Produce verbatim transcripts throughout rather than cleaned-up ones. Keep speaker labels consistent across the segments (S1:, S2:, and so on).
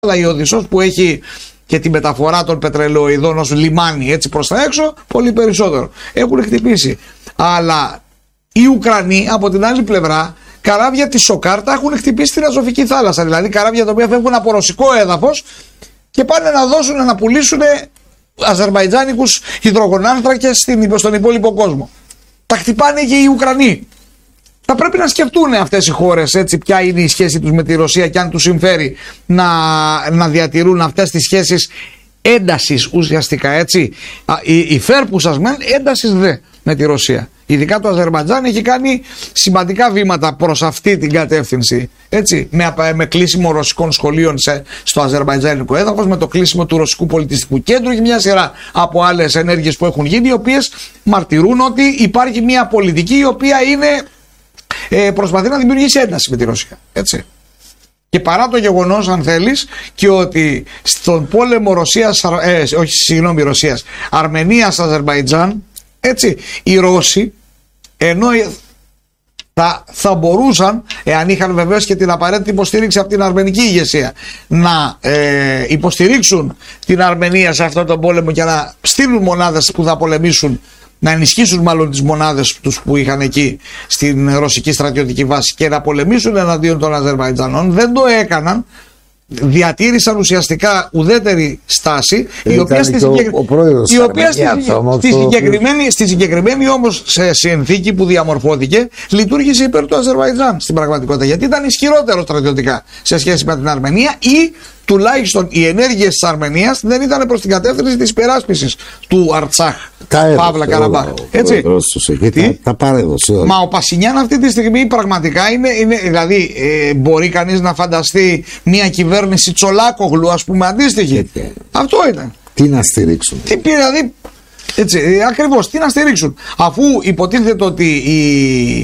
S1: Αλλά η Οδυσσός που έχει και τη μεταφορά των πετρελαιοειδών ως λιμάνι έτσι προς τα έξω, πολύ περισσότερο. Έχουν χτυπήσει. Αλλά οι Ουκρανοί από την άλλη πλευρά, καράβια της Σοκάρτα έχουν χτυπήσει την Αζωφική θάλασσα. Δηλαδή καράβια τα οποία φεύγουν από ρωσικό έδαφος και πάνε να δώσουν, να πουλήσουν αζερβαϊτζάνικους υδρογονάνθρακες στον υπόλοιπο κόσμο. Τα χτυπάνε και οι Ουκρανοί. Θα πρέπει να σκεφτούν αυτές οι χώρες έτσι ποια είναι η σχέση τους με τη Ρωσία και αν τους συμφέρει να, να διατηρούν αυτές τις σχέσεις έντασης ουσιαστικά, έτσι. Η, η φέρπουσας μεν, έντασης δε με τη Ρωσία. Ειδικά το Αζερμπαϊτζάν έχει κάνει σημαντικά βήματα προς αυτή την κατεύθυνση, έτσι, με, με κλείσιμο ρωσικών σχολείων σε, στο αζερμπαϊτζάνικο έδαφος, με το κλείσιμο του ρωσικού πολιτιστικού κέντρου και μια σειρά από άλλες ενέργειες που έχουν γίνει, οι οποίες μαρτυρούν ότι υπάρχει μια πολιτική η οποία είναι, ε, προσπαθεί να δημιουργήσει ένταση με τη Ρωσία, έτσι. Και παρά το γεγονός, αν θέλεις, και ότι στον πόλεμο Ρωσίας, ε, όχι συγγνώμη Ρωσίας, Αρμενίας-Αζερμπαϊτζάν, έτσι, οι Ρώσοι, ενώ θα, θα μπορούσαν, εάν είχαν βεβαίως και την απαραίτητη υποστήριξη από την αρμενική ηγεσία, να ε, υποστηρίξουν την Αρμενία σε αυτόν τον πόλεμο και να στείλουν μονάδες που θα πολεμήσουν, να ενισχύσουν μάλλον τις μονάδες τους που είχαν εκεί στην ρωσική στρατιωτική βάση και να πολεμήσουν εναντίον των Αζερβαϊτζανών. Δεν το έκαναν. Διατήρησαν ουσιαστικά ουδέτερη στάση, η οποία στη, συγκεκρι... η οποία στη... στη συγκεκριμένη, στη συγκεκριμένη όμως σε συνθήκη που διαμορφώθηκε λειτουργήσε υπέρ του Αζερβαϊτζάν στην πραγματικότητα, γιατί ήταν ισχυρότερο στρατιωτικά σε σχέση με την Αρμενία, ή τουλάχιστον οι ενέργειες της Αρμενίας δεν ήταν προς την κατεύθυνση της υπεράσπισης του Αρτσάχ, Παύλα Καραμπάχ. Έτσι.
S2: Τα, τα παρέδωσε.
S1: Μα ο Πασινιάν αυτή τη στιγμή πραγματικά είναι, είναι δηλαδή ε, μπορεί κανείς να φανταστεί μια κυβέρνηση Τσολάκογλου, ας πούμε, αντίστοιχη. Και, αυτό ήταν.
S2: Τι να στηρίξουν.
S1: Τι, δηλαδή, έτσι, ακριβώς, τι να στηρίξουν. Αφού υποτίθεται ότι η,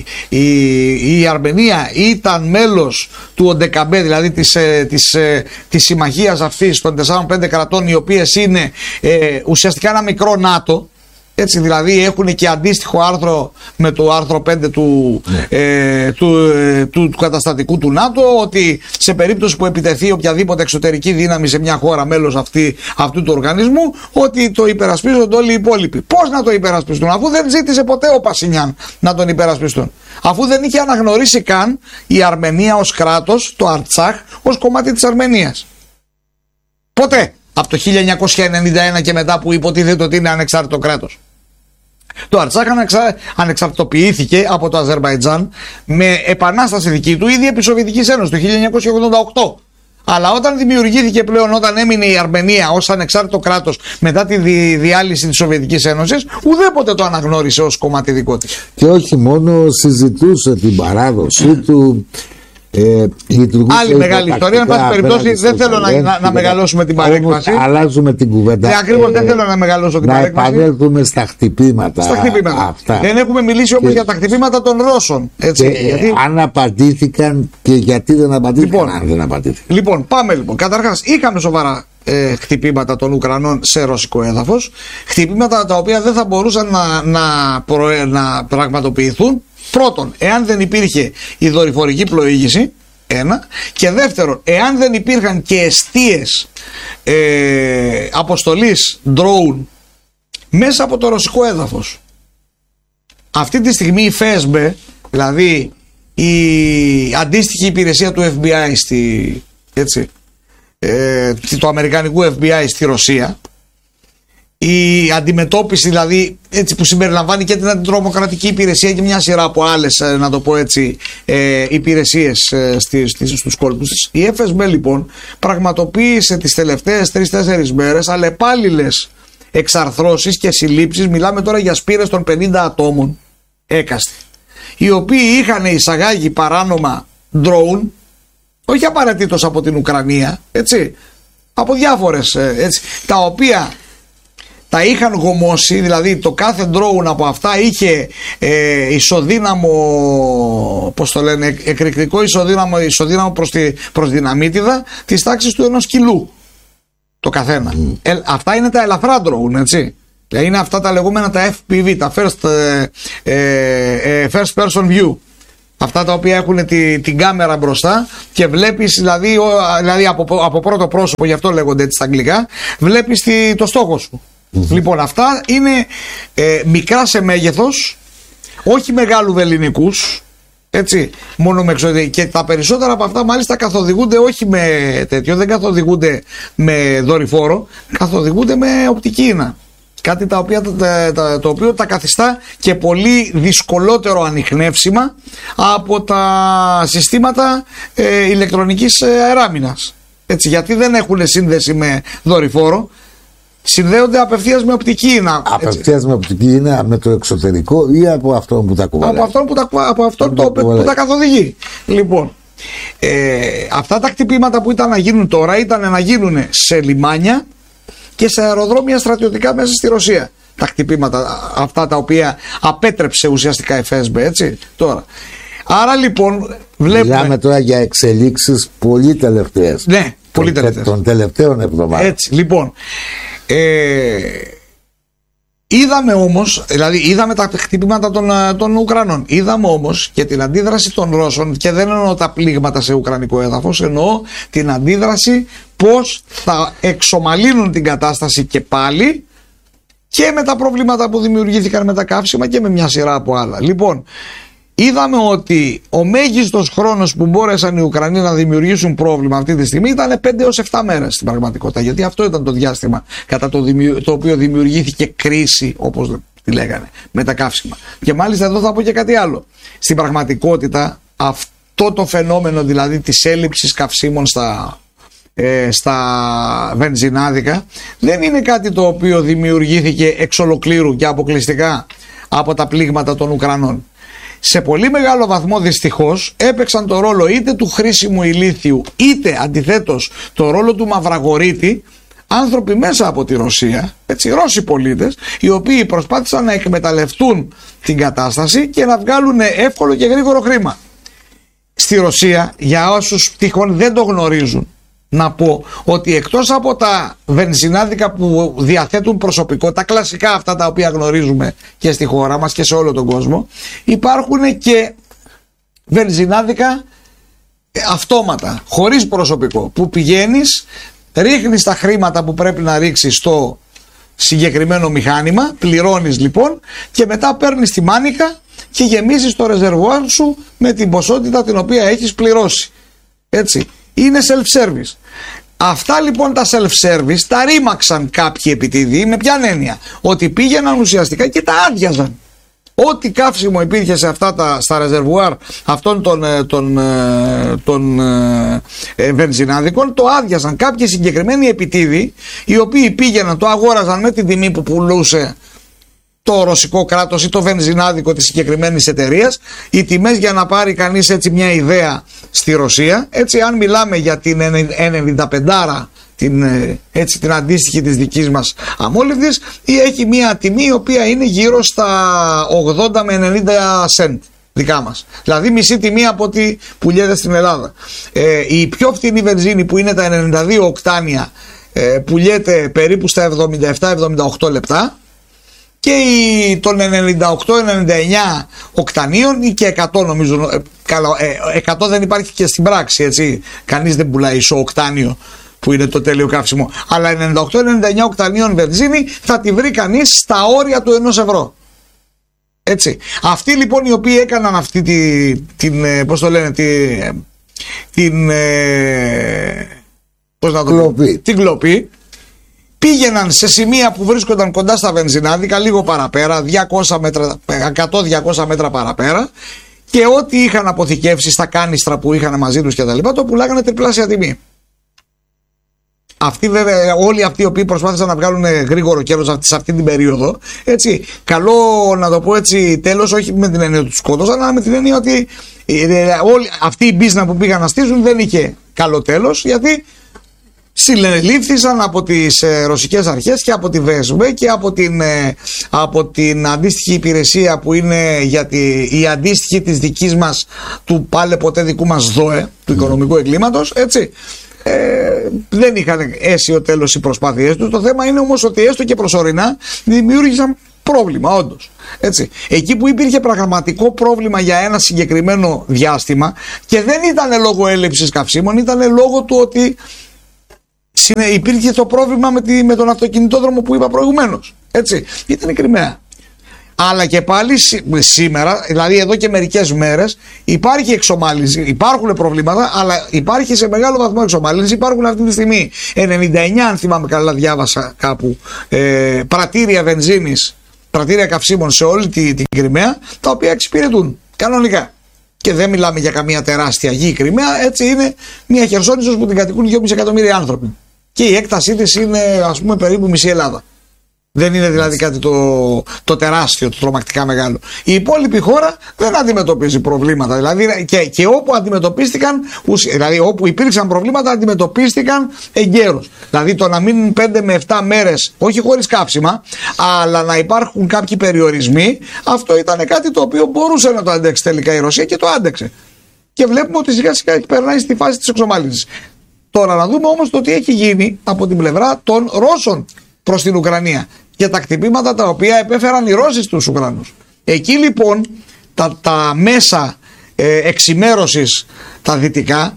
S1: η, η Αρμενία ήταν μέλος του ΟΝΤΕΚΑΜΠΕ, δηλαδή της, της, της συμμαχίας αυτής των τεσσάρων πέντε κρατών, οι οποίες είναι ε, ουσιαστικά ένα μικρό ΝΑΤΟ. Έτσι, δηλαδή έχουν και αντίστοιχο άρθρο με το άρθρο πέντε του, ναι. ε, του, ε, του, του καταστατικού του ΝΑΤΟ, ότι σε περίπτωση που επιτεθεί οποιαδήποτε εξωτερική δύναμη σε μια χώρα μέλος αυτή, αυτού του οργανισμού, ότι το υπερασπίζονται όλοι οι υπόλοιποι. Πώς να το υπερασπιστούν, αφού δεν ζήτησε ποτέ ο Πασινιάν να τον υπερασπιστούν, αφού δεν είχε αναγνωρίσει καν η Αρμενία ως κράτος, το Αρτσάχ, ως κομμάτι της Αρμενίας. Ποτέ. Από το χίλια εννιακόσια ενενήντα ένα και μετά, που υποτίθεται ότι είναι ανεξάρτητο κράτος. Το Αρτσάχ ανεξα... ανεξαρτητοποιήθηκε από το Αζερμπαϊτζάν με επανάσταση δική του ήδη επί Σοβιετικής Ένωσης το χίλια εννιακόσια ογδόντα οκτώ. Αλλά όταν δημιουργήθηκε πλέον, όταν έμεινε η Αρμενία ως ανεξάρτητο κράτος μετά τη δι... διάλυση της Σοβιετικής Ένωσης, ουδέποτε το αναγνώρισε ως κομμάτι δικό της.
S2: Και όχι μόνο, συζητούσε την παράδοση του. Ε,
S1: Άλλη μεγάλη ιστορία. Εν πάση περιπτώσει, δεν θέλω να, να, να μεγαλώσουμε την παρέκβαση.
S2: Αλλάζουμε την κουβέντα.
S1: Ναι, ακριβώς, ε, δεν θέλω να μεγαλώσω την
S2: να
S1: παρέκβαση.
S2: Να επανέλθουμε στα χτυπήματα.
S1: Στα χτυπήματα.
S2: Αυτά.
S1: Δεν έχουμε μιλήσει όμως για τα χτυπήματα των Ρώσων. Έτσι,
S2: και,
S1: γιατί...
S2: Αν απαντήθηκαν και γιατί δεν απαντήθηκαν.
S1: Λοιπόν,
S2: αν δεν απαντήθηκαν.
S1: Λοιπόν, πάμε λοιπόν. Καταρχάς, είχαμε σοβαρά ε, χτυπήματα των Ουκρανών σε ρωσικό έδαφος. Χτυπήματα τα οποία δεν θα μπορούσαν να, να, προ, να πραγματοποιηθούν. Πρώτον, εάν δεν υπήρχε η δορυφορική πλοήγηση, ένα, και δεύτερον, εάν δεν υπήρχαν και εστίες ε, αποστολής drone μέσα από το ρωσικό έδαφος. Αυτή τη στιγμή η ΦΕΣΜΕ, δηλαδή η αντίστοιχη υπηρεσία του Εφ Μπι Άι στη, έτσι, ε, του αμερικανικού Εφ Μπι Άι στη Ρωσία, η αντιμετώπιση δηλαδή, έτσι, που συμπεριλαμβάνει και την αντιτρομοκρατική υπηρεσία και μια σειρά από άλλες, να το πω έτσι, ε, υπηρεσίες ε, στις, στις, στους κόλπους της. Η Εφ Ες Μπι λοιπόν πραγματοποίησε τις τελευταίες τρεις τέσσερις μέρες αλλεπάλληλες εξαρθρώσεις και συλλήψεις. Μιλάμε τώρα για σπήρες των πενήντα ατόμων έκαστη, οι οποίοι είχαν εισαγάγει παράνομα drone, όχι απαραίτητος από την Ουκρανία, έτσι, από διάφορες, έτσι, τα οποία τα είχαν γομώσει, δηλαδή το κάθε drone από αυτά είχε ε, ισοδύναμο, πώς το λένε, εκρηκτικό ισοδύναμο, ισοδύναμο προς, τη, προς δυναμίτιδα της τάξης του ενός κιλού το καθένα. Mm. Ε, αυτά είναι τα ελαφρά drone, έτσι. Είναι αυτά τα λεγόμενα τα Εφ Πι Βι, τα first, ε, ε, first person view. Αυτά τα οποία έχουν τη, την κάμερα μπροστά και βλέπεις δηλαδή, δηλαδή από, από πρώτο πρόσωπο, γι' αυτό λέγονται έτσι στα αγγλικά, βλέπεις τη, το στόχο σου. Mm-hmm. Λοιπόν, αυτά είναι ε, μικρά σε μέγεθος, όχι μεγάλου βεληνικούς, έτσι, μόνο με εξωτερική. Και τα περισσότερα από αυτά μάλιστα καθοδηγούνται όχι με τέτοιο, δεν καθοδηγούνται με δορυφόρο, καθοδηγούνται με οπτική ίνα. Κάτι τα οποία, τα, τα, το οποίο τα καθιστά και πολύ δυσκολότερο ανιχνεύσιμα από τα συστήματα ε, ηλεκτρονικής αεράμινας. Έτσι, γιατί δεν έχουν σύνδεση με δορυφόρο, συνδέονται απευθείας με οπτική ίνα.
S2: Απευθείας με οπτική ίνα, με το εξωτερικό ή από αυτόν που τα κουβαλάει?
S1: Από αυτόν που τα, από αυτόν το, που, που τα καθοδηγεί. Λοιπόν, ε, αυτά τα χτυπήματα που ήταν να γίνουν τώρα ήταν να γίνουν σε λιμάνια και σε αεροδρόμια στρατιωτικά μέσα στη Ρωσία. Τα χτυπήματα αυτά τα οποία απέτρεψε ουσιαστικά η εφ ες μπι, έτσι, τώρα. Άρα λοιπόν βλέπουμε...
S2: Μιλάμε τώρα για εξελίξεις πολύ τελευταίες.
S1: Ναι, πολύ τελευταίες.
S2: Των τελευταίων εβδομάδων.
S1: Έτσι, λοιπόν. Ε, είδαμε όμως, δηλαδή είδαμε τα χτυπήματα των, των Ουκρανών. Είδαμε όμως και την αντίδραση των Ρώσων, και δεν εννοώ τα πλήγματα σε ουκρανικό έδαφος, εννοώ την αντίδραση πώς θα εξομαλύνουν την κατάσταση και πάλι, και με τα προβλήματα που δημιουργήθηκαν με τα καύσιμα και με μια σειρά από άλλα. Λοιπόν, είδαμε ότι ο μέγιστος χρόνος που μπόρεσαν οι Ουκρανοί να δημιουργήσουν πρόβλημα αυτή τη στιγμή ήταν πέντε έως επτά μέρες στην πραγματικότητα. Γιατί αυτό ήταν το διάστημα κατά το, δημιου... το οποίο δημιουργήθηκε κρίση, όπως τη λέγανε, με τα καύσιμα. Και μάλιστα εδώ θα πω και κάτι άλλο. Στην πραγματικότητα αυτό το φαινόμενο, δηλαδή της έλλειψης καυσίμων στα, ε, στα βενζινάδικα, δεν είναι κάτι το οποίο δημιουργήθηκε εξ ολοκλήρου και αποκλειστικά από τα πλήγματα των Ουκρανών. Σε πολύ μεγάλο βαθμό δυστυχώς έπαιξαν το ρόλο είτε του χρήσιμου ηλίθιου, είτε αντιθέτως το ρόλο του μαυραγωρίτη, άνθρωποι μέσα από τη Ρωσία, έτσι, Ρώσοι πολίτες, οι οποίοι προσπάθησαν να εκμεταλλευτούν την κατάσταση και να βγάλουν εύκολο και γρήγορο χρήμα. Στη Ρωσία, για όσους τυχόν δεν το γνωρίζουν, να πω ότι εκτός από τα βενζινάδικα που διαθέτουν προσωπικό, τα κλασικά αυτά τα οποία γνωρίζουμε και στη χώρα μας και σε όλο τον κόσμο, υπάρχουν και βενζινάδικα αυτόματα, χωρίς προσωπικό, που πηγαίνεις, ρίχνεις τα χρήματα που πρέπει να ρίξεις στο συγκεκριμένο μηχάνημα, πληρώνεις λοιπόν και μετά παίρνεις τη μάνικα και γεμίζεις το ρεζερβουάρ σου με την ποσότητα την οποία έχεις πληρώσει. Έτσι. Είναι self-service. Αυτά λοιπόν τα self-service τα ρήμαξαν κάποιοι επιτίδιοι, με ποια έννοια? Ότι πήγαιναν ουσιαστικά και τα άδειαζαν. Ό,τι καύσιμο υπήρχε σε αυτά τα, στα ρεζερβουάρ αυτών των, των, των ε, βενζινάδικων, το άδειαζαν κάποιοι συγκεκριμένοι επιτίδιοι, οι οποίοι πήγαιναν, το αγόραζαν με την τιμή που πουλούσε το ρωσικό κράτος ή το βενζινάδικο της συγκεκριμένης εταιρείας. Οι τιμές, για να πάρει κανείς έτσι μια ιδέα στη Ρωσία, έτσι, αν μιλάμε για την ενενήντα πέντε, την, έτσι, την αντίστοιχη της δικής μας αμόλυβδης, ή έχει μια τιμή η οποία είναι γύρω στα ογδόντα με ενενήντα σεντ δικά μας, δηλαδή μισή τιμή από ό,τι πουλιέται στην Ελλάδα. Ε, η πιο φθηνή βενζίνη, που είναι τα ενενήντα δύο οκτάνια, ε, πουλιέται περίπου στα εβδομήντα επτά εβδομήντα οκτώ λεπτά, και η, των ενενήντα οκτώ ενενήντα εννιά οκτανίων ή και εκατό, νομίζω, ε, καλά, ε, εκατό δεν υπάρχει και στην πράξη, έτσι, κανείς δεν πουλάει ισοοκτάνιο που είναι το τέλειο καύσιμο, αλλά ενενήντα οκτώ ενενήντα εννιά οκτανίων βενζίνη θα τη βρει κανείς στα όρια του ενός ευρώ. Έτσι. Αυτοί λοιπόν οι οποίοι έκαναν αυτή τη, την, πώς το λένε, τη, την, ε, πώς να το
S2: κλοπή.
S1: την κλοπή, πήγαιναν σε σημεία που βρίσκονταν κοντά στα βενζινάδικα, λίγο παραπέρα, διακόσια μέτρα, εκατό διακόσια μέτρα παραπέρα, και ό,τι είχαν αποθηκεύσει στα κάνιστρα που είχαν μαζί τους και τα λοιπά, το πουλάγανε τριπλάσια τιμή. Αυτοί βέβαια, όλοι αυτοί οι οποίοι προσπάθησαν να βγάλουν γρήγορο κέρδος σε αυτή την περίοδο, έτσι, καλό να το πω έτσι, τέλος, όχι με την έννοια του σκότωσαν, αλλά με την έννοια ότι όλη αυτή η μπίζνα που πήγαν να στήσουν δεν είχε καλό τέλος, γιατί συλλήφθησαν από τις ε, ρωσικές αρχές και από τη βε ες μπι και από την, ε, από την αντίστοιχη υπηρεσία που είναι για τη, η αντίστοιχη της δικής μας, του πάλε ποτέ δικού μας ΔΟΕ, του οικονομικού εγκλήματος, έτσι. Ε, δεν είχαν αίσιο τέλος οι προσπάθειές τους. Το θέμα είναι όμως ότι έστω και προσωρινά δημιούργησαν πρόβλημα, όντως. Έτσι. Εκεί που υπήρχε πραγματικό πρόβλημα για ένα συγκεκριμένο διάστημα και δεν ήταν λόγω έλλειψης καυσίμων, ήταν λόγω του ότι υπήρχε το πρόβλημα με, τη, με τον αυτοκινητόδρομο που είπα προηγουμένως. Έτσι. Ήταν η Κριμαία. Αλλά και πάλι σήμερα, δηλαδή εδώ και μερικές μέρες, υπάρχει εξομάλυνση. Υπάρχουν προβλήματα, αλλά υπάρχει σε μεγάλο βαθμό εξομάλυνση. Υπάρχουν αυτή τη στιγμή ενενήντα εννιά, αν θυμάμαι καλά, διάβασα κάπου, ε, πρατήρια βενζίνης, πρατήρια καυσίμων σε όλη την, την Κριμαία, τα οποία εξυπηρετούν κανονικά. Και δεν μιλάμε για καμία τεράστια γη η Κριμαία, έτσι είναι μια Χερσόνησος που την κατοικούν δυόμισι εκατομμύρια άνθρωποι. Και η έκτασή της είναι, ας πούμε, περίπου μισή Ελλάδα. Δεν είναι δηλαδή κάτι το, το τεράστιο, το τρομακτικά μεγάλο. Η υπόλοιπη χώρα δεν αντιμετωπίζει προβλήματα. Δηλαδή και, και όπου αντιμετωπίστηκαν, δηλαδή όπου υπήρξαν προβλήματα, αντιμετωπίστηκαν εγκαίρως. Δηλαδή το να μείνουν πέντε με επτά μέρες, όχι χωρίς κάψιμα, αλλά να υπάρχουν κάποιοι περιορισμοί, αυτό ήταν κάτι το οποίο μπορούσε να το αντέξει τελικά η Ρωσία και το άντεξε. Και βλέπουμε ότι σιγά σιγά περνάει στη φάση της εξομάλυνσης. Τώρα να δούμε όμως το τι έχει γίνει από την πλευρά των Ρώσων προς την Ουκρανία και τα κτυπήματα τα οποία επέφεραν οι Ρώσοι στους Ουκρανούς. Εκεί λοιπόν τα, τα μέσα ε, εξημέρωσης τα δυτικά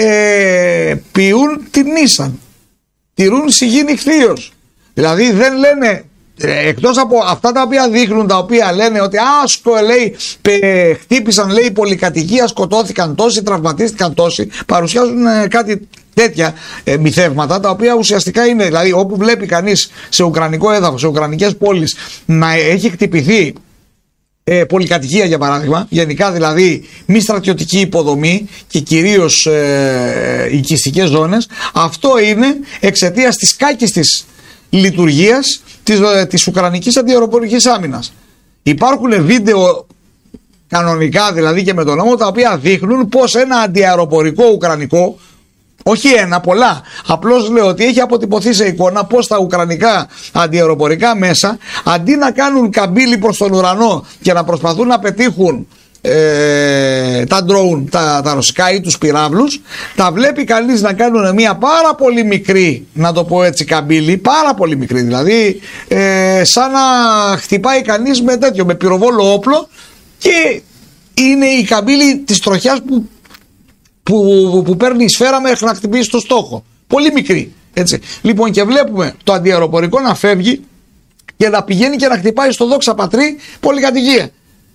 S1: ε, ποιούν την νήσαν, τηρούν σιγή νυχθείως. Δηλαδή δεν λένε, ε, εκτός από αυτά τα οποία δείχνουν, τα οποία λένε ότι άσκο λέει πε, χτύπησαν λέει πολυκατοικία, σκοτώθηκαν τόσοι, τραυματίστηκαν τόσοι, παρουσιάζουν ε, κάτι τέτοια ε, μυθεύματα, τα οποία ουσιαστικά είναι, δηλαδή όπου βλέπει κανείς σε ουκρανικό έδαφος, σε ουκρανικές πόλεις να έχει χτυπηθεί ε, πολυκατοικία για παράδειγμα, γενικά δηλαδή μη στρατιωτική υποδομή και κυρίως ε, οικιστικές ζώνες, αυτό είναι εξαιτίας της κάκιστης λειτουργίας της, ε, της ουκρανικής αντιαεροπορικής άμυνας. Υπάρχουν βίντεο κανονικά δηλαδή και με τον νόμο, τα οποία δείχνουν πως ένα αντιαεροπορικό ουκρανικό, όχι ένα, πολλά. Απλώς λέω ότι έχει αποτυπωθεί σε εικόνα πως τα ουκρανικά αντιαεροπορικά μέσα, αντί να κάνουν καμπύλη προς τον ουρανό και να προσπαθούν να πετύχουν ε, τα drone, τα, τα ρωσικά ή τους πυράβλους, τα βλέπει κανείς να κάνουν μια πάρα πολύ μικρή, να το πω έτσι, καμπύλη, πάρα πολύ μικρή δηλαδή, ε, σαν να χτυπάει κανείς με τέτοιο, με πυροβόλο όπλο, και είναι η καμπύλη της τροχιάς που Που, που παίρνει η σφαίρα μέχρι να χτυπήσει το στόχο. Πολύ μικρή. Έτσι. Λοιπόν, και βλέπουμε το αντιαεροπορικό να φεύγει και να πηγαίνει και να χτυπάει στο δόξα πατρί πολυκατοικία.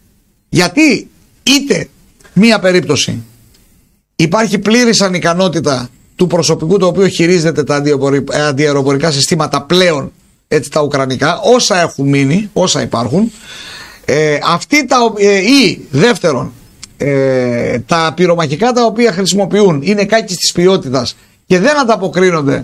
S1: Γιατί είτε μία περίπτωση υπάρχει πλήρης ανικανότητα του προσωπικού το οποίο χειρίζεται τα αντιαεροπορικά συστήματα πλέον, έτσι, τα ουκρανικά, όσα έχουν μείνει, όσα υπάρχουν, ε, αυτοί τα, ε, ή δεύτερον, Ε, τα πυρομαχικά τα οποία χρησιμοποιούν είναι κάκιστης ποιότητας και δεν ανταποκρίνονται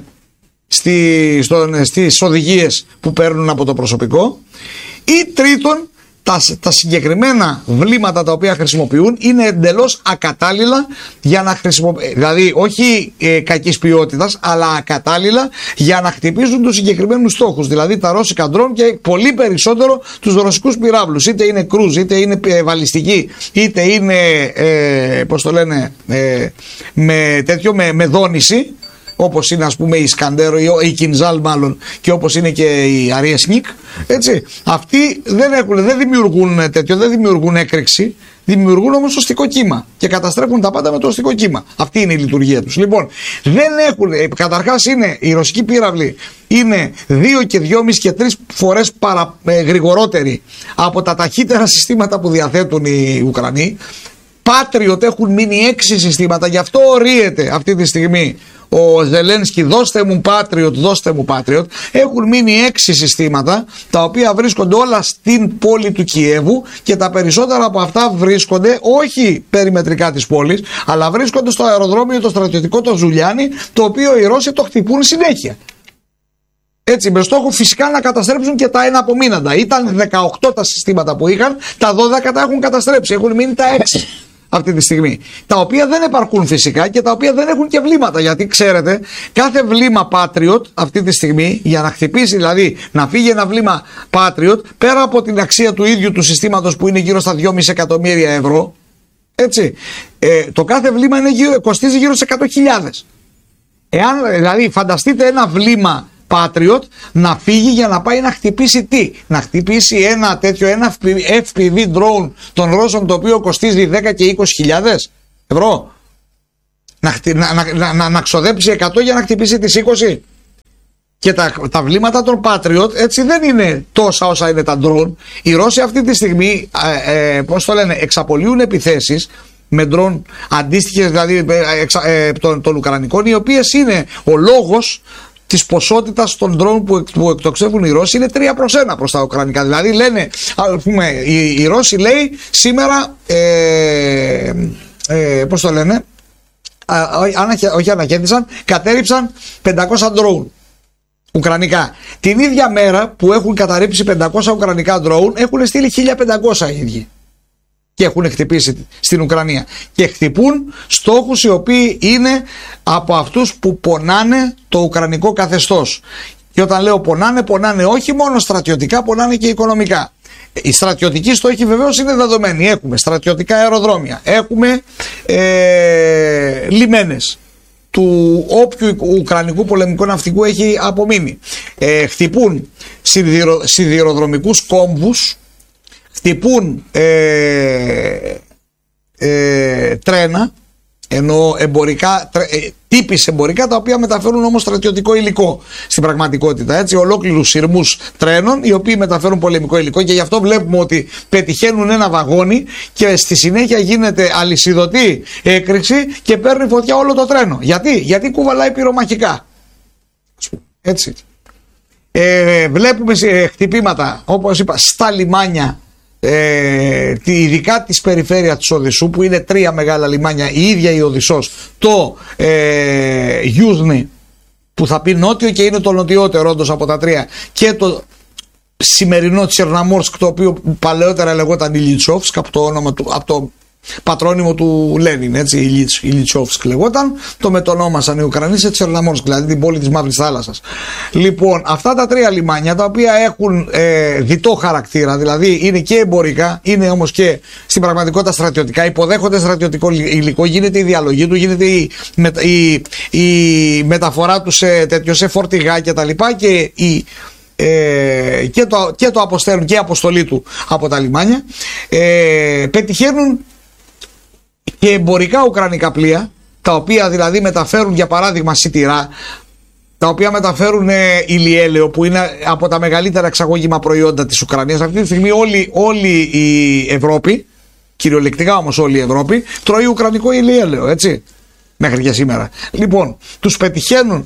S1: στη, στο, στις οδηγίες που παίρνουν από το προσωπικό, ή τρίτον τα, τα συγκεκριμένα βλήματα τα οποία χρησιμοποιούν είναι εντελώς ακατάλληλα για να χρησιμοποιήσουν, δηλαδή όχι ε, κακής ποιότητας, αλλά ακατάλληλα για να χτυπήσουν τους συγκεκριμένους στόχους, δηλαδή τα ρώσικα ντρόν και πολύ περισσότερο τους ρωσικούς πυράβλους, είτε είναι κρούζ, είτε είναι ε, βαλιστικοί, είτε είναι ε, πώς το λένε, ε, με τέτοιο, με, με δόνηση, όπως είναι ας πούμε η Σκαντέρο ή η Κινζάλ μάλλον, και όπως είναι και η Αριεσνίκ, έτσι. Αυτοί δεν, έχουν, δεν δημιουργούν τέτοιο, δεν δημιουργούν έκρηξη, δημιουργούν όμως οστικό κύμα και καταστρέφουν τα πάντα με το οστικό κύμα. Αυτή είναι η λειτουργία τους. Λοιπόν, δεν έχουν, καταρχάς είναι οι ρωσικοί πύραυλοι είναι δύο και δυόμιση και τρεις φορές παρα, ε, γρηγορότεροι από τα ταχύτερα συστήματα που διαθέτουν οι Ουκρανοί. Patriot έχουν μείνει έξι συστήματα, γι' αυτό ορίεται αυτή τη στιγμή ο Ζελένσκι, δώστε μου Patriot, δώστε μου Patriot. Έχουν μείνει έξι συστήματα, τα οποία βρίσκονται όλα στην πόλη του Κιέβου, και τα περισσότερα από αυτά βρίσκονται όχι περιμετρικά της πόλης, αλλά βρίσκονται στο αεροδρόμιο το στρατιωτικό το Ζουλιάνι, το οποίο οι Ρώσοι το χτυπούν συνέχεια. Έτσι, με στόχο φυσικά να καταστρέψουν και τα εναπομείναντα. Ήταν δεκαοκτώ τα συστήματα που είχαν, τα δώδεκα τα έχουν καταστρέψει, έχουν μείνει τα έξι αυτή τη στιγμή. Τα οποία δεν επαρκούν φυσικά και τα οποία δεν έχουν και βλήματα. Γιατί ξέρετε, κάθε βλήμα Patriot αυτή τη στιγμή, για να χτυπήσει, δηλαδή να φύγει ένα βλήμα Patriot, πέρα από την αξία του ίδιου του συστήματος που είναι γύρω στα δυόμισι εκατομμύρια ευρώ, έτσι, ε, το κάθε βλήμα είναι γύρω, κοστίζει γύρω σε εκατό χιλιάδες. Εάν, δηλαδή, φανταστείτε ένα βλήμα Patriot να φύγει για να πάει να χτυπήσει τι? Να χτυπήσει ένα τέτοιο ένα εφ πι βι drone των Ρώσων, το οποίο κοστίζει δέκα και είκοσι χιλιάδες ευρώ. Να, να, να, να, να ξοδέψει εκατό για να χτυπήσει τις είκοσι. Και τα, τα βλήματα των Patriot έτσι δεν είναι τόσα όσα είναι τα drone. Οι Ρώσοι αυτή τη στιγμή ε, ε, πώς το λένε, εξαπολύουν επιθέσεις με drone αντίστοιχες δηλαδή ε, ε, των, των Ουκρανικών, οι οποίες είναι ο λόγος της ποσότητας των drone που, που εκτοξεύουν οι Ρώσοι είναι τρία προς ένα προς τα Ουκρανικά. Δηλαδή λένε, ας πούμε, οι, οι Ρώσοι λέει σήμερα ε, ε, πώς το λένε, όχι αναχέτησαν, κατέριψαν πεντακόσια drone ουκρανικά. Την ίδια μέρα που έχουν καταρρύψει πεντακόσια ουκρανικά drone, έχουν στείλει χίλια πεντακόσια οι ίδιοι και έχουν χτυπήσει στην Ουκρανία. Και χτυπούν στόχους οι οποίοι είναι από αυτούς που πονάνε το ουκρανικό καθεστώς. Και όταν λέω πονάνε, πονάνε όχι μόνο στρατιωτικά, πονάνε και οικονομικά. Οι στρατιωτικοί στόχοι βεβαίως είναι δεδομένοι. Έχουμε στρατιωτικά αεροδρόμια, έχουμε ε, λιμένες του όποιου ουκρανικού πολεμικού ναυτικού έχει απομείνει. Ε, χτυπούν σιδηρο, σιδηροδρομικούς κόμβους, χτυπούν ε, ε, τρένα, ενώ εμπορικά, τρε, ε, τύπης εμπορικά, τα οποία μεταφέρουν όμως στρατιωτικό υλικό στην πραγματικότητα. Έτσι, ολόκληρους σειρμούς τρένων, οι οποίοι μεταφέρουν πολεμικό υλικό, και γι' αυτό βλέπουμε ότι πετυχαίνουν ένα βαγόνι και στη συνέχεια γίνεται αλυσιδωτή έκρηξη και παίρνει φωτιά όλο το τρένο. Γιατί, Γιατί κουβαλάει πυρομαχικά. Έτσι. Ε, βλέπουμε χτυπήματα, όπως είπα, στα λιμάνια. Ε, ειδικά της περιφέρειας της Οδυσσού, που είναι τρία μεγάλα λιμάνια, η ίδια η Οδυσσός, το ε, Γιούζνη που θα πει νότιο και είναι το νοτιότερο όντως από τα τρία, και το σημερινό Τσερναμόρσκ, το οποίο παλαιότερα λεγόταν Ηλιτσόφσκ από το όνομα του, από το πατρόνυμο του Λένιν, έτσι, Ηλιτσόφσκ λεγόταν, το μετονόμασαν οι Ουκρανοί σε Τσερναμόρσκ, δηλαδή την πόλη της Μαύρης Θάλασσας. Λοιπόν, αυτά τα τρία λιμάνια, τα οποία έχουν ε, διτό χαρακτήρα, δηλαδή είναι και εμπορικά, είναι όμως και στην πραγματικότητα στρατιωτικά, υποδέχονται στρατιωτικό υλικό, γίνεται η διαλογή του, γίνεται η, η, η μεταφορά του σε, τέτοιο, σε φορτηγά και τα λοιπά, και η Ε, και, το, και το αποστέλουν και η αποστολή του από τα λιμάνια. ε, πετυχαίνουν και εμπορικά ουκρανικά πλοία, τα οποία δηλαδή μεταφέρουν για παράδειγμα σιτηρά, τα οποία μεταφέρουν ε, ηλιέλαιο, που είναι από τα μεγαλύτερα εξαγωγήμα προϊόντα της Ουκρανίας. Αυτή τη στιγμή όλη, όλη η Ευρώπη, κυριολεκτικά όμως όλη η Ευρώπη, τρώει ουκρανικό ηλιέλαιο, έτσι, μέχρι και σήμερα. Λοιπόν, τους πετυχαίνουν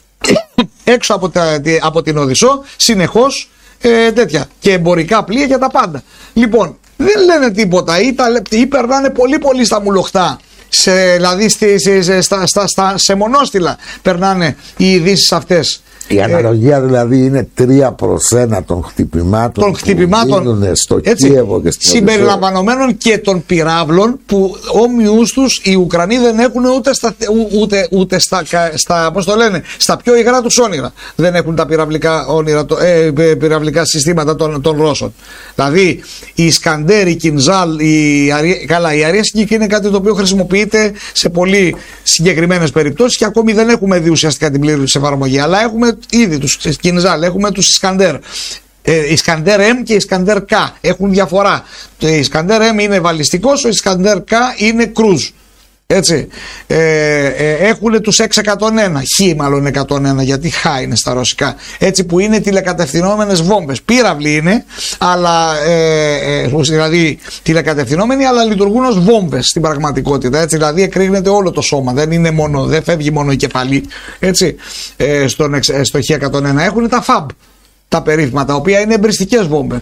S1: έξω από, τα, από την Οδυσσό συνεχώς ε, τέτοια και εμπορικά πλοία για τα πάντα. Λοιπόν, δεν λένε τίποτα ή, τα, ή περνάνε πολύ πολύ στα μουλοχτά, σε, δηλαδή στη, σε, σε, στα, στα, στα, σε μονόστιλα περνάνε οι ειδήσεις αυτές.
S2: Η αναλογία ε, δηλαδή είναι τρία προς ένα των χτυπημάτων,
S1: των χτυπημάτων
S2: που γίνουν στο
S1: έτσι,
S2: Κίεβο και στην
S1: συμπεριλαμβανομένων και των πυράβλων, που όμοιους τους οι Ουκρανοί δεν έχουν ούτε στα, ούτε, ούτε στα, στα, πώς το λένε, στα πιο υγρά τους όνειρα. Δεν έχουν τα πυραυλικά, όνειρα, ε, πυραυλικά συστήματα των, των Ρώσων. Δηλαδή η Ισκαντέρ, η Κινζάλ, η, καλά, η Αρέσκικ είναι κάτι το οποίο χρησιμοποιείται σε πολύ συγκεκριμένες περιπτώσεις και ακόμη δεν έχουμε δει ουσιαστικά την πλήρη εφαρμογή. Αλλά έχουμε ήδη τους Κινζάλ, έχουμε τους Ισκαντέρ. Ε, Ισκαντέρ M και Ισκαντέρ K έχουν διαφορά. Το Ισκαντέρ M είναι βαλιστικός, ο Ισκαντέρ K είναι κρούζ. Έτσι. Ε, ε, έχουν τους εξ εκατόν ένα, Χ μάλλον εκατόν ένα, γιατί Χ είναι στα ρωσικά. Έτσι, που είναι τηλεκατευθυνόμενες βόμβες. Πύραυλοι είναι, αλλά ε, ε, δηλαδή τηλεκατευθυνόμενοι, αλλά λειτουργούν ως βόμβες στην πραγματικότητα. Έτσι, δηλαδή εκρήγνεται όλο το σώμα. Δεν είναι μόνο, δεν φεύγει μόνο η κεφαλή. Έτσι, ε, στον, στο Χ εκατόν ένα έχουν τα φαμπ, τα περίφημα, τα οποία είναι εμπριστικές βόμβες.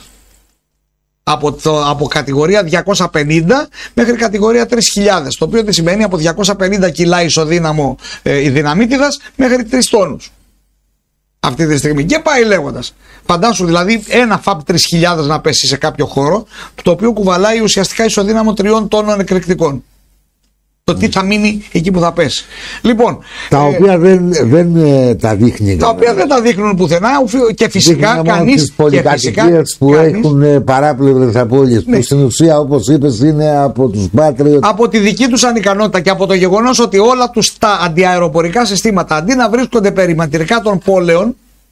S1: Από, το, από κατηγορία διακόσια πενήντα μέχρι κατηγορία τρεις χιλιάδες, το οποίο τι σημαίνει από διακόσια πενήντα κιλά ισοδύναμο ε, η δυναμίτιδας μέχρι τρεις τόνους αυτή τη στιγμή, και πάει λέγοντας. Φαντάσου δηλαδή ένα φαμπ τρεις χιλιάδες να πέσει σε κάποιο χώρο, το οποίο κουβαλάει ουσιαστικά ισοδύναμο τριών τόνων εκρηκτικών. Το τι θα μείνει εκεί που θα πέσει. Λοιπόν,
S2: τα ε, οποία δεν, δεν ε, τα δείχνει.
S1: Τα οποία δεν τα δείχνουν πουθενά, και φυσικά κανείς.
S2: Πολυκατοικίες που κανείς, έχουν παράπλευρες απώλειες, ναι, που στην ουσία, όπως είπες, είναι από τους Patriot.
S1: Από τη δική τους ανικανότητα και από το γεγονός ότι όλα τους τα αντιαεροπορικά συστήματα, αντί να βρίσκονται περιμετρικά των πόλεων,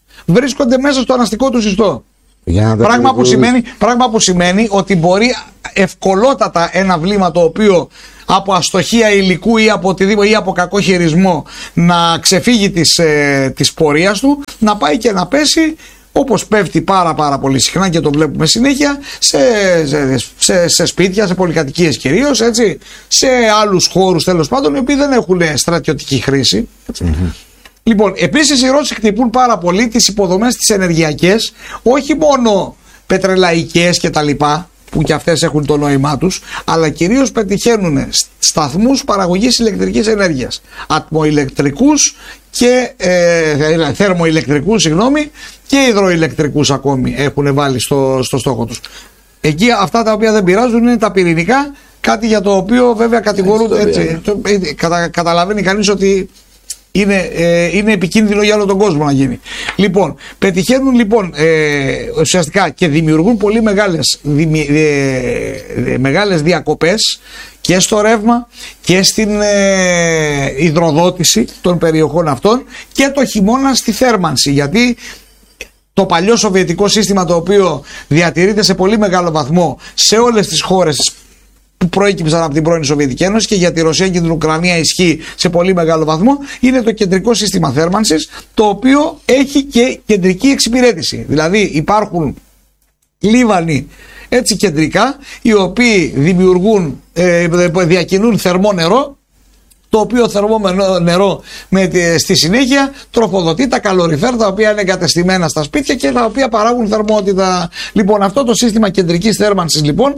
S1: βρίσκονται μέσα στο αναστικό του ιστό. Πράγμα που, σημαίνει, πράγμα που σημαίνει ότι μπορεί ευκολότατα ένα βλήμα το οποίο από αστοχία υλικού ή από οτιδήποτε ή από κακό χειρισμό να ξεφύγει της, ε, της πορείας του, να πάει και να πέσει, όπως πέφτει πάρα πάρα πολύ συχνά και το βλέπουμε συνέχεια, σε, σε, σε, σε σπίτια, σε πολυκατοικίες κυρίως, έτσι, σε άλλους χώρους τέλος πάντων, οι οποίοι δεν έχουν στρατιωτική χρήση. Mm-hmm. Λοιπόν, επίσης οι Ρώσοι χτυπούν πάρα πολύ τις υποδομές τις ενεργειακές, όχι μόνο πετρελαϊκές και τα λοιπά, που και αυτές έχουν το νόημά τους, αλλά κυρίως πετυχαίνουν σταθμούς παραγωγής ηλεκτρικής ενέργειας, ατμοηλεκτρικούς και ε, θερμοηλεκτρικούς, συγγνώμη, και υδροηλεκτρικούς ακόμη έχουν βάλει στο, στο στόχο τους. Εκεί αυτά τα οποία δεν πειράζουν είναι τα πυρηνικά, κάτι για το οποίο βέβαια κατηγορούνται, έτσι, το, ε, κατα, καταλαβαίνει κανείς ότι Είναι, ε, είναι επικίνδυνο για όλο τον κόσμο να γίνει. Λοιπόν, πετυχαίνουν λοιπόν ε, ουσιαστικά και δημιουργούν πολύ μεγάλες, δημι, ε, ε, μεγάλες διακοπές και στο ρεύμα και στην ε, υδροδότηση των περιοχών αυτών και το χειμώνα στη θέρμανση, γιατί το παλιό σοβιετικό σύστημα, το οποίο διατηρείται σε πολύ μεγάλο βαθμό σε όλες τις χώρες που προέκυψαν από την πρώην Σοβιετική Ένωση και για τη Ρωσία και την Ουκρανία ισχύει σε πολύ μεγάλο βαθμό, είναι το κεντρικό σύστημα θέρμανσης, το οποίο έχει και κεντρική εξυπηρέτηση. Δηλαδή υπάρχουν λίβανοι, έτσι, κεντρικά, οι οποίοι δημιουργούν, ε, διακινούν θερμό νερό, το οποίο θερμό νερό με, στη συνέχεια τροφοδοτεί τα καλοριφέρ, τα οποία είναι εγκατεστημένα στα σπίτια και τα οποία παράγουν θερμότητα. Λοιπόν, αυτό το σύστημα κεντρικής θέρμανσης, λοιπόν,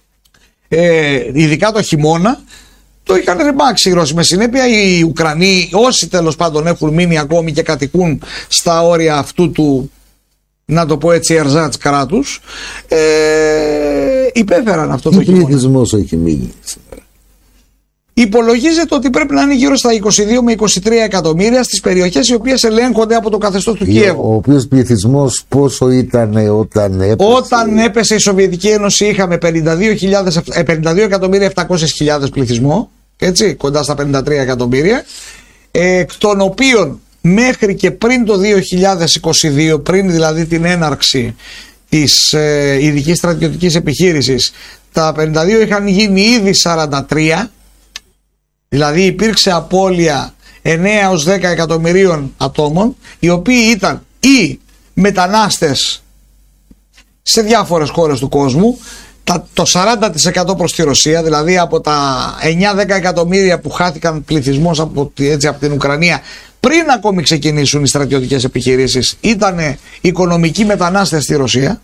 S1: Ε, ειδικά το χειμώνα, το είχαν ρημάξει οι Ρώσοι. Με συνέπεια οι Ουκρανοί, όσοι τέλος πάντων έχουν μείνει ακόμη και κατοικούν στα όρια αυτού του, να το πω έτσι, ερζάτς κράτους, ε, υπέφεραν αυτό το χειμώνα. Τι
S2: πληθυσμός έχει μείνει σήμερα?
S1: Υπολογίζεται ότι πρέπει να είναι γύρω στα είκοσι δύο με είκοσι τρία εκατομμύρια στις περιοχές οι οποίες ελέγχονται από το καθεστώς του Κιέβου.
S2: Ο οποίος πληθυσμός πόσο ήταν όταν έπεσε?
S1: Όταν έπεσε η Σοβιετική Ένωση είχαμε πενήντα δύο εκατομμύρια επτακόσιες χιλιάδες πληθυσμό, έτσι, κοντά στα πενήντα τρία εκατομμύρια, εκ των οποίων μέχρι και πριν το δύο χιλιάδες είκοσι δύο, πριν δηλαδή την έναρξη της ε, ειδικής στρατιωτικής επιχείρησης, τα πενήντα δύο είχαν γίνει ήδη σαράντα τρία. Δηλαδή υπήρξε απώλεια εννέα έως δέκα εκατομμυρίων ατόμων, οι οποίοι ήταν ή μετανάστες σε διάφορες χώρες του κόσμου, το σαράντα τοις εκατό προς τη Ρωσία, δηλαδή από τα εννέα με δέκα εκατομμύρια που χάθηκαν πληθυσμός από, έτσι, από την Ουκρανία πριν ακόμη ξεκινήσουν οι στρατιωτικές επιχειρήσεις, ήταν οικονομικοί μετανάστες στη Ρωσία.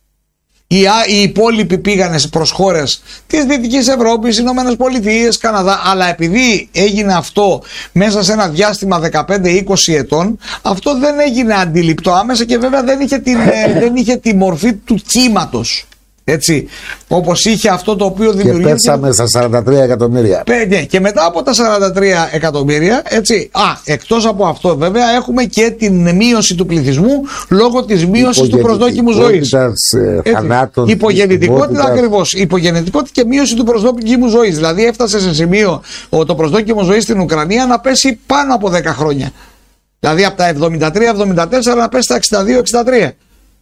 S1: Οι, οι υπόλοιποι πήγανε προς χώρες της Δυτικής Ευρώπης, Ηνωμένες Πολιτείες, Καναδά, αλλά επειδή έγινε αυτό μέσα σε ένα διάστημα δεκαπέντε με είκοσι ετών, αυτό δεν έγινε αντιληπτό άμεσα και βέβαια δεν είχε, την, δεν είχε τη μορφή του κύματος. Έτσι, όπως είχε αυτό το οποίο δημιουργήθηκε.
S2: Και πέσαμε στα σαράντα τρία εκατομμύρια.
S1: Ναι, και μετά από τα σαράντα τρία εκατομμύρια, έτσι, α, εκτός από αυτό βέβαια έχουμε και την μείωση του πληθυσμού λόγω της μείωσης του προσδόκιμου ζωής. Υπογεννητικότητα, ακριβώς. Υπογεννητικότητα και μείωση του προσδόκιμου ζωής. Δηλαδή έφτασε σε σημείο το προσδόκιμο ζωής στην Ουκρανία να πέσει πάνω από δέκα χρόνια. Δηλαδή από τα εβδομήντα τρία εβδομήντα τέσσερα να πέσει στα εξήντα δύο εξήντα τρία.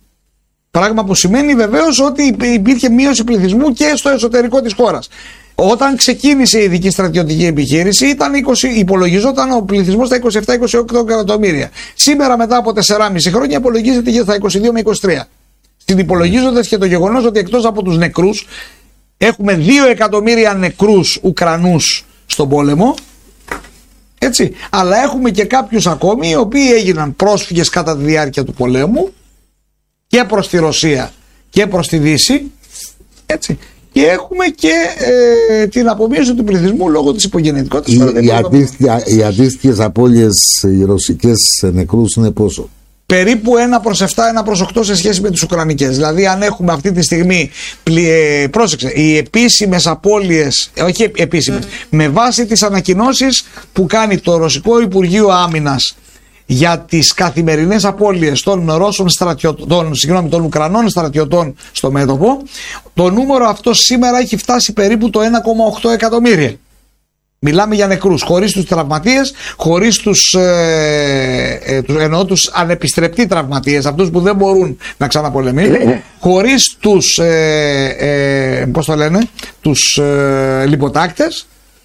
S1: Πράγμα που σημαίνει βεβαίως ότι υπήρχε μείωση πληθυσμού και στο εσωτερικό της χώρας. Όταν ξεκίνησε η ειδική στρατιωτική επιχείρηση ήταν είκοσι, υπολογιζόταν ο πληθυσμός στα είκοσι επτά με είκοσι οκτώ εκατομμύρια. Σήμερα μετά από τέσσερα κόμμα πέντε χρόνια υπολογίζεται στα είκοσι δύο με είκοσι τρία. Στην υπολογίζοντας και το γεγονός ότι εκτός από τους νεκρούς έχουμε δύο εκατομμύρια νεκρούς Ουκρανούς στον πόλεμο. Έτσι, αλλά έχουμε και κάποιους ακόμη οι οποίοι έγιναν πρόσφυγες κατά τη διάρκεια του πολέμου και προς τη Ρωσία και προς τη Δύση, έτσι. Και έχουμε και ε, την απομείωση του πληθυσμού λόγω της υπογεννητικότητας.
S2: Οι, οι, αντίστοιχα, οι αντίστοιχες απώλειες οι ρωσικές νεκρούς είναι πόσο?
S1: Περίπου ένα προς επτά, ένα προς οκτώ σε σχέση με τις Ουκρανικές. Δηλαδή αν έχουμε αυτή τη στιγμή, ε, πρόσεξε, οι επίσημες απώλειες, όχι επίσημες, mm. με βάση τις ανακοινώσεις που κάνει το Ρωσικό Υπουργείο Άμυνας για τις καθημερινές απώλειες των Ρώσων στρατιωτών, συγγνώμη, των Ουκρανών στρατιωτών στο μέτωπο, το νούμερο αυτό σήμερα έχει φτάσει περίπου το ένα κόμμα οκτώ εκατομμύρια. Μιλάμε για νεκρούς, χωρίς τους τραυματίες, χωρίς τους, ε, ε, τους, εννοώ τους ανεπιστρεπτεί τραυματίες, αυτούς που δεν μπορούν να ξαναπολεμήσουν, χωρίς τους, ε, ε, πώς το λένε, τους ε, λιποτάκτες,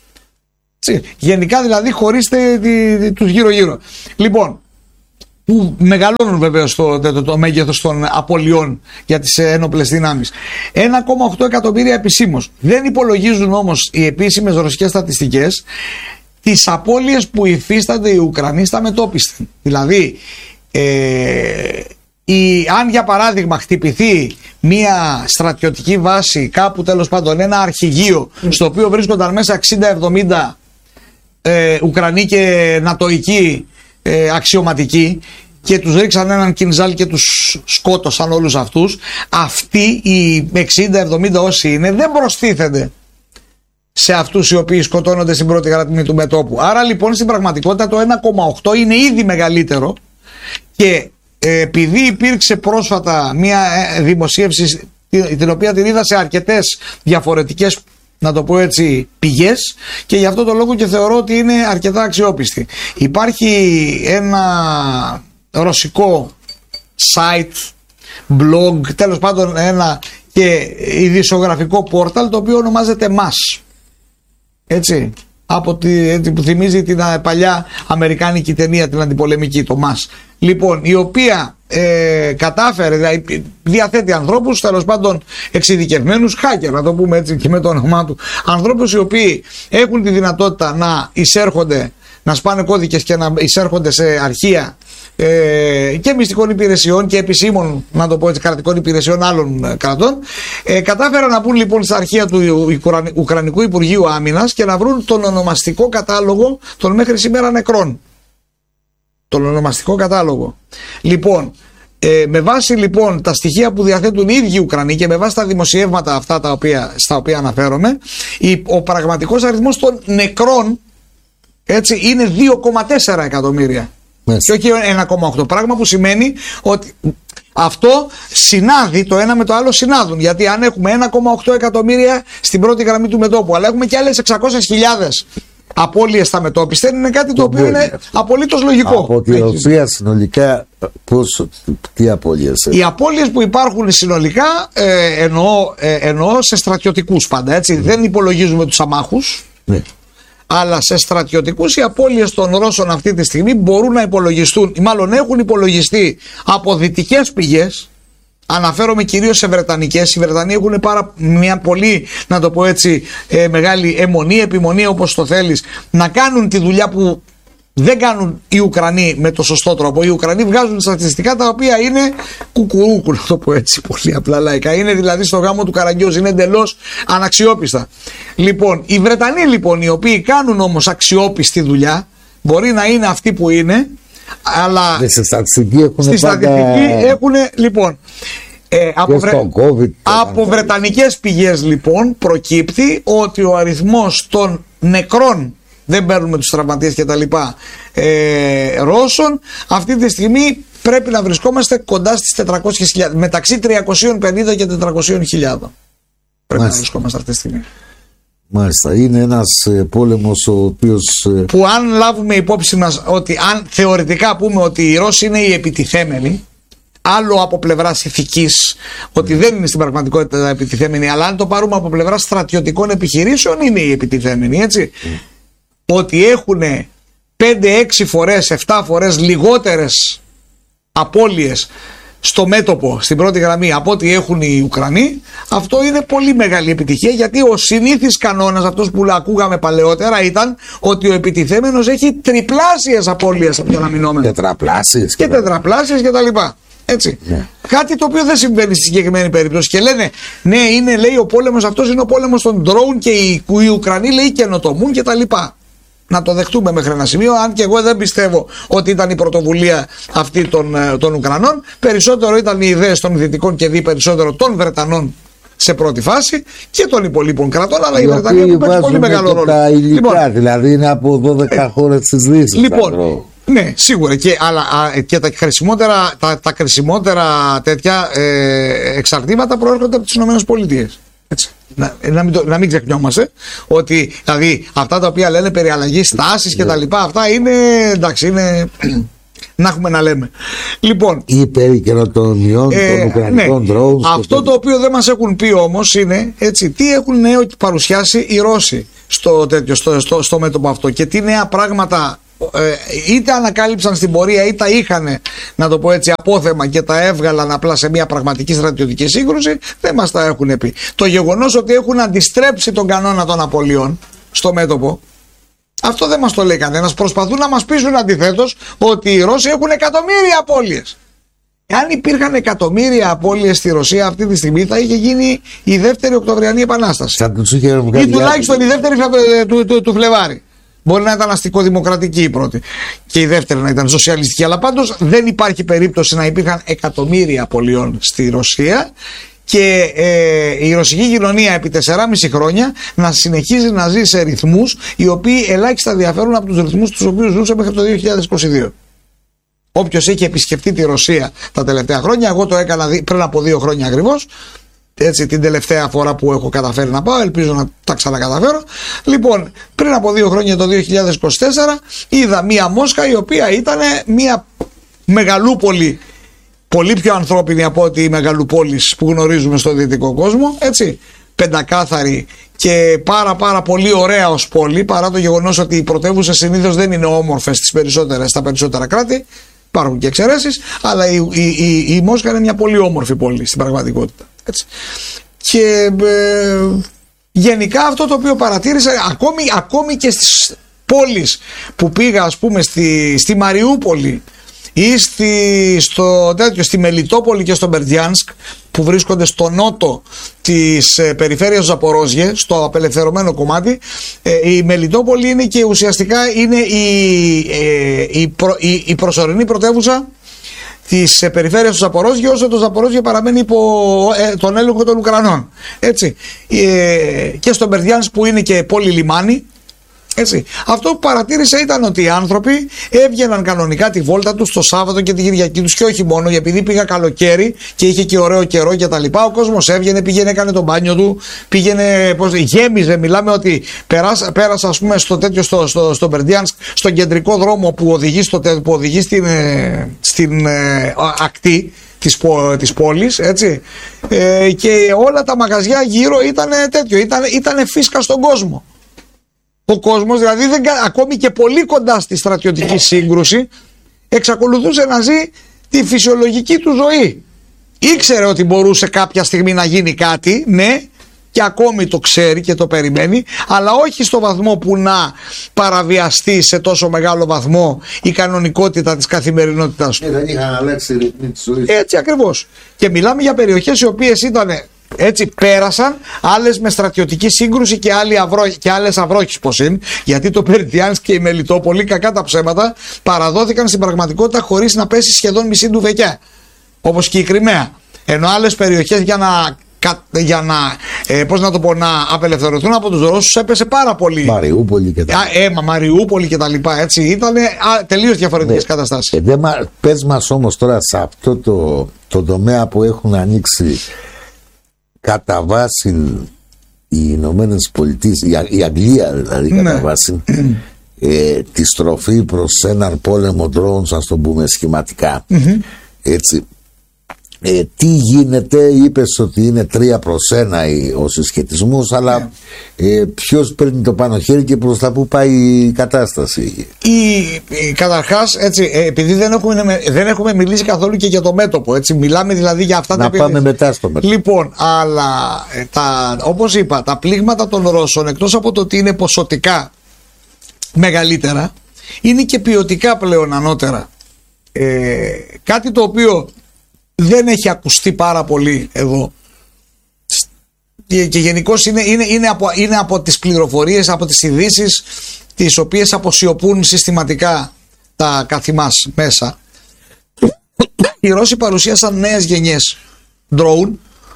S1: γενικά δηλαδή χωρίς τε, τε, τε, τους γύρω-γύρω. Λοιπόν, που μεγαλώνουν βεβαίως το, το, το, το μέγεθος των απολειών για τις ένοπλες δυνάμεις. ένα κόμμα οκτώ εκατομμύρια επισήμως. Δεν υπολογίζουν όμως οι επίσημες ρωσικές στατιστικές τις απώλειες που υφίστανται οι Ουκρανοί στα μετώπισθεν. Δηλαδή, ε, η, αν για παράδειγμα χτυπηθεί μια στρατιωτική βάση κάπου, τέλος πάντων ένα αρχηγείο mm. στο οποίο βρίσκονταν μέσα εξήντα εβδομήντα ε, Ουκρανοί και νατοικοί ε, αξιωματικοί και τους ρίξαν έναν κινζάλ και τους σκότωσαν όλους αυτούς, αυτοί οι εξήντα εβδομήντα όσοι είναι δεν προστίθενται σε αυτούς οι οποίοι σκοτώνονται στην πρώτη γραμμή του μετώπου. Άρα λοιπόν στην πραγματικότητα το ένα κόμμα οκτώ είναι ήδη μεγαλύτερο, και ε, επειδή υπήρξε πρόσφατα μια ε, δημοσίευση την οποία την είδα σε αρκετές διαφορετικές, να το πω έτσι, πηγές, και γι' αυτό το λόγο και θεωρώ ότι είναι αρκετά αξιόπιστη. Υπάρχει ένα ρωσικό site, blog, τέλος πάντων ένα και ειδησιογραφικό πόρταλ το οποίο ονομάζεται μας. Έτσι, από τη, έτσι, που θυμίζει την παλιά αμερικάνικη ταινία, την αντιπολεμική, το μας. Λοιπόν, η οποία ε, κατάφερε, δηλαδή διαθέτει ανθρώπους, τέλος πάντων εξειδικευμένους, hacker να το πούμε έτσι και με το όνομά του, ανθρώπους οι οποίοι έχουν τη δυνατότητα να εισέρχονται, να σπάνε κώδικες και να εισέρχονται σε αρχεία ε, και μυστικών υπηρεσιών και επισήμων, να το πω έτσι, κρατικών υπηρεσιών άλλων κρατών. Ε, κατάφεραν να μπουν λοιπόν στα αρχεία του Ουκρανικού Υπουργείου Άμυνας και να βρουν τον ονομαστικό κατάλογο των μέχρι σήμερα νεκρών. Τον ονομαστικό κατάλογο. Λοιπόν, ε, με βάση λοιπόν τα στοιχεία που διαθέτουν οι ίδιοι Ουκρανοί και με βάση τα δημοσιεύματα αυτά τα οποία, στα οποία αναφέρομαι, η, ο πραγματικός αριθμός των νεκρών, έτσι, είναι δύο κόμμα τέσσερα εκατομμύρια. Yes. Και όχι ένα κόμμα οκτώ, πράγμα που σημαίνει ότι αυτό συνάδει, το ένα με το άλλο συνάδουν, γιατί αν έχουμε ένα κόμμα οκτώ εκατομμύρια στην πρώτη γραμμή του μετώπου, αλλά έχουμε και άλλες εξακόσιες χιλιάδες απώλειες στα μετώπισθεν, είναι κάτι το οποίο είναι απολύτως λογικό.
S2: Από τη Ρωσία συνολικά πώς, τι απώλειες?
S1: Οι απώλειες που υπάρχουν συνολικά ε, εννοώ, ε, εννοώ σε στρατιωτικούς πάντα, έτσι, mm. δεν υπολογίζουμε τους αμάχους. Mm. Αλλά σε στρατιωτικούς οι απώλειες των Ρώσων αυτή τη στιγμή μπορούν να υπολογιστούν, ή μάλλον έχουν υπολογιστεί από δυτικές πηγές. Αναφέρομαι κυρίως σε βρετανικές. Οι Βρετανοί έχουν πάρα μια πολύ, να το πω έτσι, ε, μεγάλη αιμονή, επιμονή, όπως το θέλεις, να κάνουν τη δουλειά που δεν κάνουν οι Ουκρανοί με το σωστό τρόπο. Οι Ουκρανοί βγάζουν στατιστικά τα οποία είναι κουκουρούκου, να το πω έτσι πολύ απλά λαϊκά. Είναι δηλαδή στο γάμο του Καραγκιόζη, είναι εντελώς αναξιόπιστα. Λοιπόν, οι Βρετανοί λοιπόν, οι οποίοι κάνουν όμως αξιόπιστη δουλειά, μπορεί να είναι αυτοί που είναι, αλλά
S2: στη στατιστική έχουν,
S1: στη στατιστική έχουν λοιπόν ε, από, βρε...
S2: COVID,
S1: από βρετανικές πηγές λοιπόν προκύπτει ότι ο αριθμός των νεκρών, δεν παίρνουμε τους τραυματίες και τα λοιπά, ε, Ρώσων, αυτή τη στιγμή πρέπει να βρισκόμαστε κοντά στις τετρακόσιες χιλιάδες, μεταξύ τριακόσιες πενήντα και τετρακόσιες χιλιάδες πρέπει Μάλιστα. να βρισκόμαστε αυτή τη στιγμή.
S2: Μάλιστα, είναι ένας ε, πόλεμος ο οποίος ε...
S1: που αν λάβουμε υπόψη μας ότι αν θεωρητικά πούμε ότι οι Ρώσοι είναι οι επιτιθέμενοι, άλλο από πλευράς ηθικής, ότι δεν είναι στην πραγματικότητα επιτιθέμενοι, αλλά αν το πάρουμε από πλευράς στρατιωτικών επιχειρήσεων, είναι οι επιτιθέμενοι, έτσι. Mm. Ότι έχουν πέντε έξι φορές, επτά φορές λιγότερες απώλειες στο μέτωπο, στην πρώτη γραμμή, από ό,τι έχουν οι Ουκρανοί, αυτό είναι πολύ μεγάλη επιτυχία, γιατί ο συνήθις κανόνας, αυτός που ακούγαμε παλαιότερα, ήταν ότι ο επιτιθέμενος έχει τριπλάσιες απώλειες από τον αμυνόμενο.
S2: Τετραπλάσιες.
S1: Και τετραπλάσιες και τα λοιπά. Έτσι. Yeah. Κάτι το οποίο δεν συμβαίνει στη συγκεκριμένη περίπτωση. Και λένε, ναι, είναι, λέει, ο πόλεμος αυτός είναι ο πόλεμος των drone και οι, οι Ουκρανοί, λέει, καινοτομούν και τα λοιπά. Να το δεχτούμε μέχρι ένα σημείο, αν και εγώ δεν πιστεύω ότι ήταν η πρωτοβουλία αυτή των, των Ουκρανών. Περισσότερο ήταν οι ιδέες των Δυτικών και δι περισσότερο των Βρετανών σε πρώτη φάση και των υπολείπων κρατών, αλλά οι Βρετανοί έχουν παίξει πολύ μεγάλο ρόλο.
S2: Τα υλικά, λοιπόν, δηλαδή είναι από δώδεκα ε, χώρες της Δύσης.
S1: Λοιπόν, ναι, σίγουρα. Και, αλλά, και τα χρησιμότερα, τα, τα χρησιμότερα τέτοια ε, εξαρτήματα προέρχονται από τις ΗΠΑ. Έτσι. Να, να, μην το, να μην ξεχνιόμαστε ότι δηλαδή αυτά τα οποία λένε περί αλλαγής στάσης και τα λοιπά, αυτά είναι εντάξει, είναι να έχουμε να λέμε. Λοιπόν,
S2: ή περί καινοτομιών ε, των Ουκρανικών ναι. drones.
S1: Αυτό το οποίο δεν μας έχουν πει όμως είναι έτσι, τι έχουν νέο παρουσιάσει οι Ρώσοι στο, τέτοιο, στο, στο, στο μέτωπο αυτό και τι νέα πράγματα ε, είτε ανακάλυψαν στην πορεία είτε είχαν, να το πω έτσι, απόθεμα και τα έβγαλαν απλά σε μια πραγματική στρατιωτική σύγκρουση, δεν μας τα έχουν πει. Το γεγονός ότι έχουν αντιστρέψει τον κανόνα των απολειών στο μέτωπο, αυτό δεν μας το λέει κανένας. Προσπαθούν να μας πείσουν αντιθέτως ότι οι Ρώσοι έχουν εκατομμύρια απώλειες. Εάν υπήρχαν εκατομμύρια απώλειες στη Ρωσία αυτή τη στιγμή, θα είχε γίνει η δεύτερη Οκτωβριανή Επανάσταση. Ή τουλάχιστον η δεύτερη του, του, του Φλεβάρη. Μπορεί να ήταν αστικοδημοκρατική η πρώτη και η δεύτερη να ήταν σοσιαλιστική. Αλλά πάντως δεν υπάρχει περίπτωση να υπήρχαν εκατομμύρια απώλειων στη Ρωσία. Και ε, η ρωσική κοινωνία επί τεσσεράμισι χρόνια να συνεχίζει να ζει σε ρυθμούς οι οποίοι ελάχιστα διαφέρουν από τους ρυθμούς τους οποίους ζούσε μέχρι το δύο χιλιάδες είκοσι δύο. Όποιος έχει επισκεφτεί τη Ρωσία τα τελευταία χρόνια, εγώ το έκανα πριν από δύο χρόνια ακριβώς, έτσι, την τελευταία φορά που έχω καταφέρει να πάω, ελπίζω να τα ξανακαταφέρω. Λοιπόν, πριν από δύο χρόνια, το δύο χιλιάδες είκοσι τέσσερα, είδα μία Μόσχα η οποία ήταν μία μεγαλούπολη, πολύ πιο ανθρώπινη από ότι οι μεγαλοπόλεις που γνωρίζουμε στο δυτικό κόσμο, έτσι, πεντακάθαρη και πάρα πάρα πολύ ωραία ως πόλη, παρά το γεγονός ότι οι πρωτεύουσες συνήθως δεν είναι όμορφες στις περισσότερες, στα περισσότερα κράτη, υπάρχουν και εξαιρέσεις, αλλά η, η, η, η Μόσχα είναι μια πολύ όμορφη πόλη στην πραγματικότητα, έτσι. Και ε, γενικά αυτό το οποίο παρατήρησα, ακόμη, ακόμη και στις πόλεις που πήγα, ας πούμε στη, στη Μαριούπολη ή στη, στο, τέτοιο, στη Μελιτόπολη και στο Μπερντιάνσκ, που βρίσκονται στο νότο της ε, περιφέρειας Ζαπορόζιε, στο απελευθερωμένο κομμάτι, ε, η Μελιτόπολη είναι και ουσιαστικά είναι η, ε, η, προ, η, η προσωρινή πρωτεύουσα της ε, περιφέρειας του Ζαπορόζιε, όσο το Ζαπορόζιε παραμένει υπό ε, τον έλεγχο των Ουκρανών, έτσι. Ε, και στο Μπερντιάνσκ που είναι και πόλη λιμάνι. Έτσι. Αυτό που παρατήρησα ήταν ότι οι άνθρωποι έβγαιναν κανονικά τη βόλτα τους το Σάββατο και τη Κυριακή τους, και όχι μόνο, επειδή πήγα καλοκαίρι και είχε και ωραίο καιρό και τα λοιπά. Ο κόσμος έβγαινε, πήγαινε, έκανε το μπάνιο του, πήγαινε, πώς, γέμιζε. Μιλάμε ότι πέρασα, πέρασα ας πούμε στο τέτοιο, στο, στο, στο Μπερντιάνσκ, στον κεντρικό δρόμο που οδηγεί, στο, που οδηγεί στην, στην ε, ακτή της, της πόλης, έτσι, ε, και όλα τα μαγαζιά γύρω ήταν τέτοιο, ήταν, ήταν φίσκα στον κόσμο. Ο κόσμος δηλαδή, δεν, ακόμη και πολύ κοντά στη στρατιωτική σύγκρουση, εξακολουθούσε να ζει τη φυσιολογική του ζωή. Ήξερε ότι μπορούσε κάποια στιγμή να γίνει κάτι, ναι, και ακόμη το ξέρει και το περιμένει, αλλά όχι στο βαθμό που να παραβιαστεί σε τόσο μεγάλο βαθμό η κανονικότητα της καθημερινότητας του.
S2: Δεν είχαν αλλάξει ρυθμοί της ζωής.
S1: Έτσι ακριβώς. Και μιλάμε για περιοχές οι οποίες ήταν, έτσι, πέρασαν, άλλες με στρατιωτική σύγκρουση και, αυρό, και άλλες αυρόχεις πως είναι, γιατί το Μπερντιάνσκ και η Μελιτόπολη, κακά τα ψέματα, παραδόθηκαν στην πραγματικότητα χωρίς να πέσει σχεδόν μισή ντουβεκιά, όπως και η Κριμαία. Ενώ άλλες περιοχές για να, για να, ε, πώς να το πω, να απελευθερωθούν από τους Ρώσους έπεσε πάρα πολύ.
S2: Μαριούπολη και τα λοιπά.
S1: Ε, Μαριούπολη και τα λοιπά, έτσι, ήταν τελείως διαφορετικές ναι. καταστάσεις.
S2: Ε, δε, πες μας όμως τώρα σε αυτό το, το τομέα που έχουν ανοίξει κατά βάση οι Ηνωμένες Πολιτείες, η, η Αγγλία δηλαδή, ναι. κατά βάση ε, τη στροφή προς έναν πόλεμο drones, ας το πούμε σχηματικά, mm-hmm. έτσι. Ε, τι γίνεται, είπες ότι είναι τρία προς ένα ο συσχετισμός, αλλά yeah. ε, ποιος παίρνει το πάνω χέρι και προς τα που πάει η κατάσταση?
S1: Η, η, καταρχάς, έτσι, επειδή δεν έχουμε, δεν έχουμε μιλήσει καθόλου και για το μέτωπο, έτσι, μιλάμε δηλαδή για αυτά
S2: να
S1: τα
S2: πάμε παιδιά. μετά στο μέτωπο.
S1: Λοιπόν, αλλά τα, όπως είπα, τα πλήγματα των Ρώσων, εκτός από το ότι είναι ποσοτικά μεγαλύτερα, είναι και ποιοτικά πλέον ανώτερα. Ε, κάτι το οποίο δεν έχει ακουστεί πάρα πολύ εδώ και, και γενικώς είναι, είναι, είναι, από, είναι από τις πληροφορίες, από τις ειδήσεις τις οποίες αποσιωπούν συστηματικά τα καθημάς μέσα. Οι Ρώσοι παρουσίασαν νέες γενιές drone,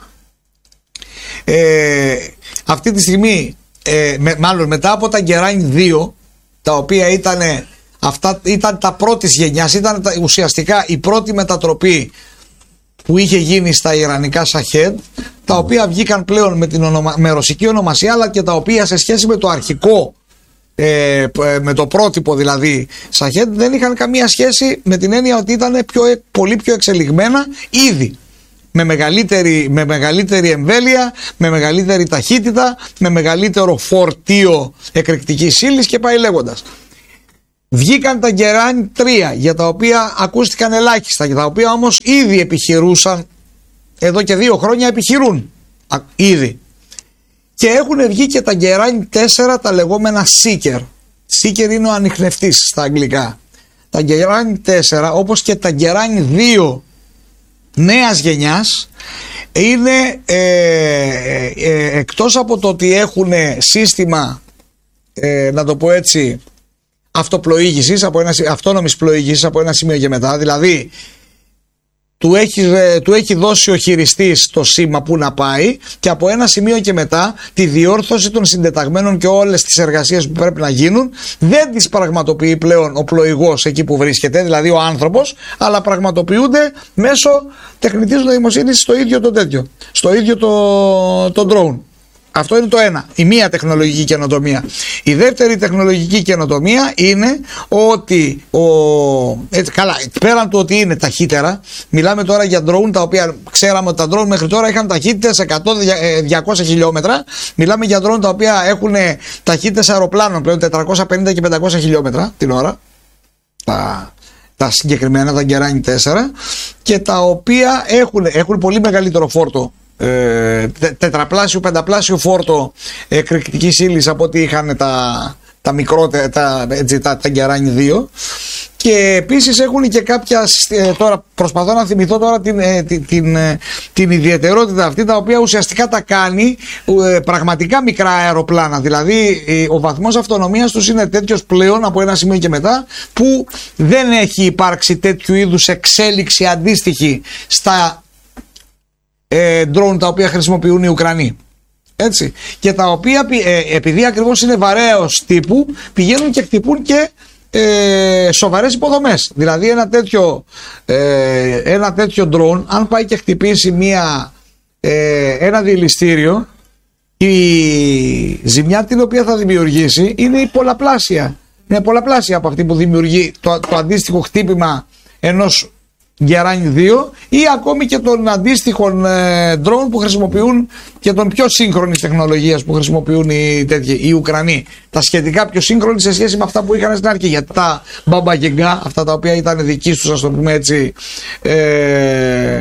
S1: ε, αυτή τη στιγμή ε, με, μάλλον μετά από τα Γκεράιν δύο, τα οποία ήταν, αυτά, ήταν τα πρώτης γενιάς, ήταν τα, ουσιαστικά η πρώτη μετατροπή που είχε γίνει στα ιρανικά Σαχέντ, τα οποία βγήκαν πλέον με, την ονομα... με ρωσική ονομασία, αλλά και τα οποία σε σχέση με το αρχικό, ε, με το πρότυπο δηλαδή Σαχέντ, δεν είχαν καμία σχέση, με την έννοια ότι ήταν πιο, πολύ πιο εξελιγμένα ήδη. Με μεγαλύτερη, με μεγαλύτερη εμβέλεια, με μεγαλύτερη ταχύτητα, με μεγαλύτερο φορτίο εκρηκτικής ύλης και πάει λέγοντας. Βγήκαν τα Γκεράνι τρία, για τα οποία ακούστηκαν ελάχιστα, για τα οποία όμως ήδη επιχειρούσαν, εδώ και δύο χρόνια επιχειρούν ήδη. Και έχουν βγει και τα Γκεράνι τέσσερα, τα λεγόμενα Seeker. Seeker είναι ο ανιχνευτής στα αγγλικά. Τα Γκεράνι τέσσερα, όπως και τα Γκεράνι δύο νέας γενιάς, είναι ε, ε, ε, εκτός από το ότι έχουν σύστημα, ε, να το πω έτσι, αυτοπλοήγησης, από ένα, αυτόνομης πλοήγησης από ένα σημείο και μετά, δηλαδή του έχει, ε, του έχει δώσει ο χειριστής το σήμα που να πάει και από ένα σημείο και μετά τη διόρθωση των συντεταγμένων και όλες τις εργασίες που πρέπει να γίνουν δεν τις πραγματοποιεί πλέον ο πλοηγός εκεί που βρίσκεται, δηλαδή ο άνθρωπος, αλλά πραγματοποιούνται μέσω τεχνητής νοημοσύνης στο ίδιο το τέτοιο, στο ίδιο το, το drone. Αυτό είναι το ένα, η μία τεχνολογική καινοτομία. Η δεύτερη τεχνολογική καινοτομία είναι ότι ο, έτσι, καλά, πέραν του ότι είναι ταχύτερα, μιλάμε τώρα για drone τα οποία ξέραμε ότι τα drone μέχρι τώρα είχαν ταχύτητες εκατό με διακόσια χιλιόμετρα. Μιλάμε για drone τα οποία έχουν ταχύτητες αεροπλάνων πλέον τετρακόσια πενήντα και πεντακόσια χιλιόμετρα την ώρα. Τα, τα συγκεκριμένα, τα Γκεράνι τέσσερα, και τα οποία έχουν, έχουν πολύ μεγαλύτερο φόρτο. Ε, τε, τετραπλάσιο, πενταπλάσιο φόρτο εκρηκτικής ύλης από ό,τι είχαν τα, τα μικρότερα, τα, έτσι, τα, τα Γκεράνι δύο, και επίσης έχουν και κάποια, ε, τώρα προσπαθώ να θυμηθώ τώρα την, ε, την, την, ε, την ιδιαιτερότητα αυτή, τα οποία ουσιαστικά τα κάνει ε, πραγματικά μικρά αεροπλάνα, δηλαδή ε, ο βαθμός αυτονομίας τους είναι τέτοιος πλέον από ένα σημείο και μετά, που δεν έχει υπάρξει τέτοιου είδους εξέλιξη αντίστοιχη στα Ε, drone τα οποία χρησιμοποιούν οι Ουκρανοί, έτσι, και τα οποία ε, επειδή ακριβώς είναι βαρέως τύπου, πηγαίνουν και χτυπούν και ε, σοβαρές υποδομές. Δηλαδή ένα τέτοιο, ε, ένα τέτοιο drone, αν πάει και χτυπήσει μια, ε, ένα διελιστήριο, η ζημιά την οποία θα δημιουργήσει είναι η πολλαπλάσια, είναι πολλαπλάσια από αυτή που δημιουργεί το, το αντίστοιχο χτύπημα ενός Γκεράνι δύο, ή ακόμη και των αντίστοιχων ε, drone που χρησιμοποιούν και των πιο σύγχρονης τεχνολογίας που χρησιμοποιούν οι, τέτοιοι, οι Ουκρανοί. Τα σχετικά πιο σύγχρονοι σε σχέση με αυτά που είχαν στην αρχή. Γιατί τα μπαμπαγγεγγά, αυτά τα οποία ήταν δική τους, ας το πούμε έτσι, ε,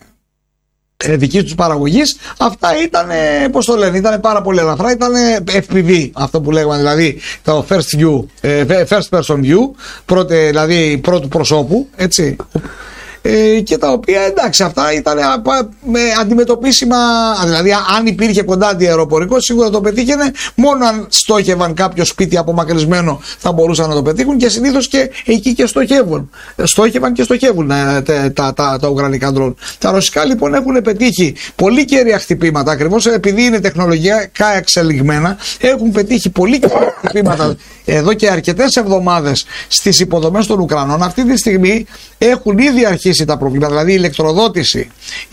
S1: ε, δική τους παραγωγής, αυτά ήταν, ε, πώς το λένε, ήταν πάρα πολύ ελαφρά, ήταν εφ πι βι, αυτό που λέγαμε, δηλαδή το first view, ε, first person view, πρώτε, δηλαδή πρώτου προσώπου, έτσι. Ε, και τα οποία, εντάξει, αυτά ήταν με αντιμετωπίσιμα, δηλαδή αν υπήρχε κοντά αντιαεροπορικό σίγουρα το πετύχαινε, μόνο αν στόχευαν κάποιο σπίτι απομακρυσμένο θα μπορούσαν να το πετύχουν, και συνήθως και εκεί και στοχεύουν, στόχευαν και στοχεύουν τα, τα, τα, τα, τα ουκρανικά ντρόν. Τα ρωσικά λοιπόν έχουν πετύχει πολύ κέρια χτυπήματα, ακριβώς επειδή είναι τεχνολογικά εξελιγμένα, έχουν πετύχει πολύ κέρια χτυπήματα εδώ και αρκετές εβδομάδες στις υποδομές των Ουκρανών. Αυτή τη στιγμή έχουν ήδη αρχίσει τα προβλήματα, δηλαδή η ηλεκτροδότηση,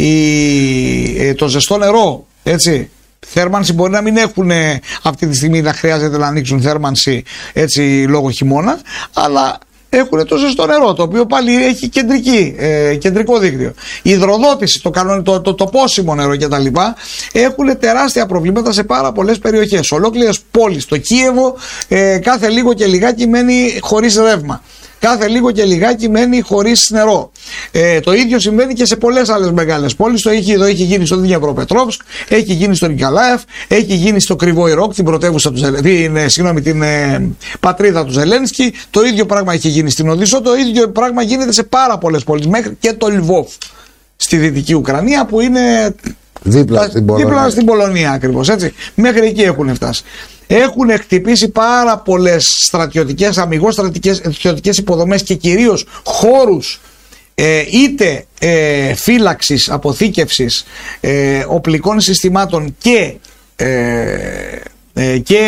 S1: η, το ζεστό νερό, έτσι, θέρμανση μπορεί να μην έχουν αυτή τη στιγμή, να χρειάζεται να ανοίξουν θέρμανση, έτσι, λόγω χειμώνα, αλλά έχουν το ζεστό νερό, το οποίο πάλι έχει κεντρική, ε, κεντρικό δίκτυο. Η υδροδότηση, το, το, το, το, το πόσιμο νερό κτλ. Έχουν τεράστια προβλήματα σε πάρα πολλές περιοχές. Ολόκληρες πόλεις, το Κίεβο, ε, κάθε λίγο και λιγάκι μένει χωρίς ρεύμα. Κάθε λίγο και λιγάκι μένει χωρίς νερό. Ε, το ίδιο συμβαίνει και σε πολλές άλλες μεγάλες πόλεις. Το έχει, το έχει γίνει στο Δνιεπροπετρόβσκ, έχει γίνει στο Νικολάεφ, έχει γίνει στο Κρυβό Ιρόκ, την πρωτεύουσα του Ζελένσκι, συγγνώμη, την ε, πατρίδα του Ζελένσκι. Το ίδιο πράγμα έχει γίνει στην Οδύσσο. Το ίδιο πράγμα γίνεται σε πάρα πολλές πόλεις, μέχρι και το Λβόβ στη Δυτική Ουκρανία, που είναι δίπλα στην Πολωνία, δίπλα στην Πολωνία ακριβώς, έτσι. Μέχρι εκεί έχουν φτάσει. Έχουν χτυπήσει πάρα πολλές στρατιωτικές, αμιγώς στρατιωτικές υποδομές και κυρίως χώρους ε, είτε ε, φύλαξης, αποθήκευσης ε, οπλικών συστημάτων και, ε, ε, και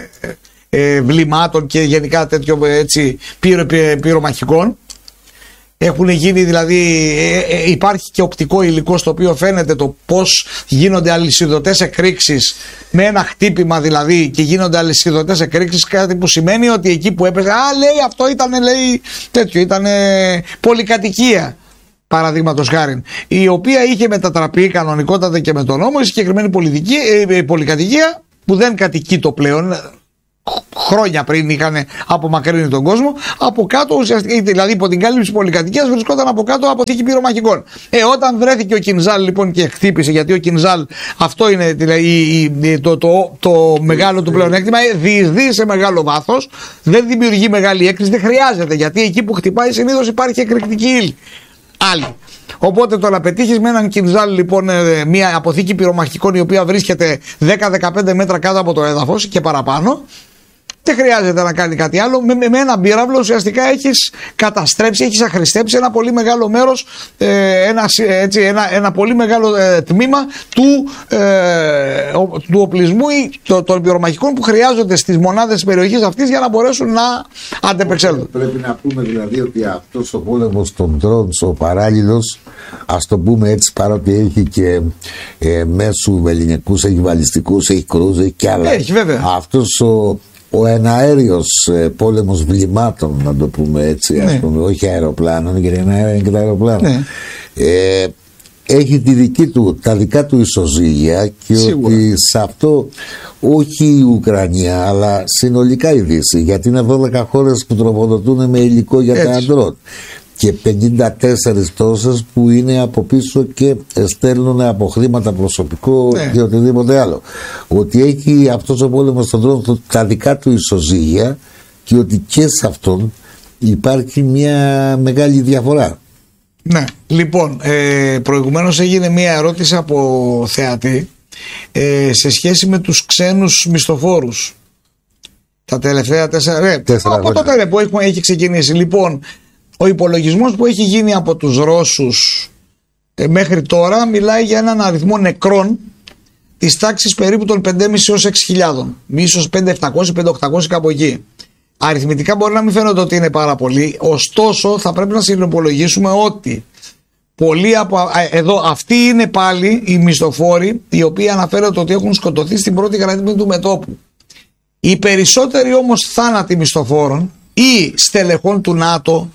S1: ε, βλημάτων και γενικά τέτοιο, έτσι, πυρο, πυρο, πυρομαχικών. Έχουν γίνει δηλαδή, ε, ε, υπάρχει και οπτικό υλικό στο οποίο φαίνεται το πώς γίνονται αλυσιδωτές εκρήξεις με ένα χτύπημα δηλαδή, και γίνονται αλυσιδωτές εκρήξεις, κάτι που σημαίνει ότι εκεί που έπαιζε, α, λέει αυτό ήταν, λέει τέτοιο, ήταν πολυκατοικία, παραδείγματος χάριν, η οποία είχε μετατραπεί κανονικότατα και με τον νόμο η συγκεκριμένη πολιτική, ε, πολυκατοικία που δεν κατοικεί το πλέον. Χρόνια πριν είχαν απομακρύνει τον κόσμο. Από κάτω, ουσιαστικά, δηλαδή υπό την κάλυψη πολυκατοικίας, βρισκόταν από κάτω αποθήκη πυρομαχικών. Ε, όταν βρέθηκε ο Κινζάλ λοιπόν και χτύπησε, γιατί ο Κινζάλ, αυτό είναι δηλαδή, το, το, το, το μεγάλο του πλεονέκτημα, διεισδύει σε μεγάλο βάθος, δεν δημιουργεί μεγάλη έκρηξη, δεν χρειάζεται, γιατί εκεί που χτυπάει συνήθως υπάρχει εκρηκτική ύλη. Άλλη. Οπότε το να πετύχεις με έναν Κινζάλ λοιπόν μια αποθήκη πυρομαχικών η οποία βρίσκεται δέκα με δεκαπέντε μέτρα κάτω από το έδαφος και παραπάνω, δεν χρειάζεται να κάνει κάτι άλλο. Με, με ένα πύραυλο ουσιαστικά έχεις καταστρέψει, έχεις αχρηστέψει ένα πολύ μεγάλο μέρος, ε, ένα, έτσι, ένα, ένα πολύ μεγάλο ε, τμήμα του, ε, ο, του οπλισμού ή το, των πυρομαχικών που χρειάζονται στις μονάδες της περιοχής αυτής για να μπορέσουν να αντεπεξέλθουν.
S2: Πρέπει να πούμε δηλαδή ότι αυτός ο πόλεμος των drones, ο παράλληλος, ας το πούμε έτσι, παρότι έχει και ε, μέσου ελληνικούς, έχει βαλιστικούς, έχει κρούζ, έχει και άλλα.
S1: Έχει βέβαια.
S2: Αυτός ο Ο εναέριος ε, πόλεμος βλημάτων, να το πούμε έτσι, ας ναι. πούμε, όχι αεροπλάνων, γιατί είναι αέρα και τα αεροπλάνα. Ναι. Ε, έχει τη δική του, τα δικά του ισοζύγια και σίγουρα. Ότι σε αυτό όχι η Ουκρανία, αλλά συνολικά η Δύση, γιατί είναι δώδεκα χώρες που τροφοδοτούν με υλικό για έτσι. Τα αντρών. Και πενήντα τέσσερις τόσες που είναι από πίσω και στέλνουν από χρήματα προσωπικό ναι. και οτιδήποτε άλλο. Ότι έχει αυτός ο πόλεμος στον δρόμο τα δικά του ισοζύγια και ότι και σε αυτόν υπάρχει μια μεγάλη διαφορά.
S1: Ναι, λοιπόν, ε, προηγουμένως έγινε μια ερώτηση από θεατή ε, σε σχέση με τους ξένους μισθοφόρους. Τα τελευταία τέσσερα, ναι, τέσσερα από τότε ναι, που έχει, έχει ξεκινήσει. Λοιπόν, ο υπολογισμός που έχει γίνει από τους Ρώσους ε, μέχρι τώρα μιλάει για έναν αριθμό νεκρών της τάξης περίπου των πέντε χιλιάδες έως έξι χιλιάδες, ίσως πέντε χιλιάδες επτακόσιοι, πέντε χιλιάδες οκτακόσιοι κάπου εκεί. Αριθμητικά μπορεί να μην φαίνονται ότι είναι πάρα πολύ, ωστόσο θα πρέπει να συνυπολογίσουμε ότι πολλοί από εδώ αυτοί είναι πάλι οι μισθοφόροι οι οποίοι αναφέρονται ότι έχουν σκοτωθεί στην πρώτη γραμμή του μετώπου. Οι περισσότεροι όμως θάνατοι μισθοφόρων ή στελεχών του ΝΑΤΟ,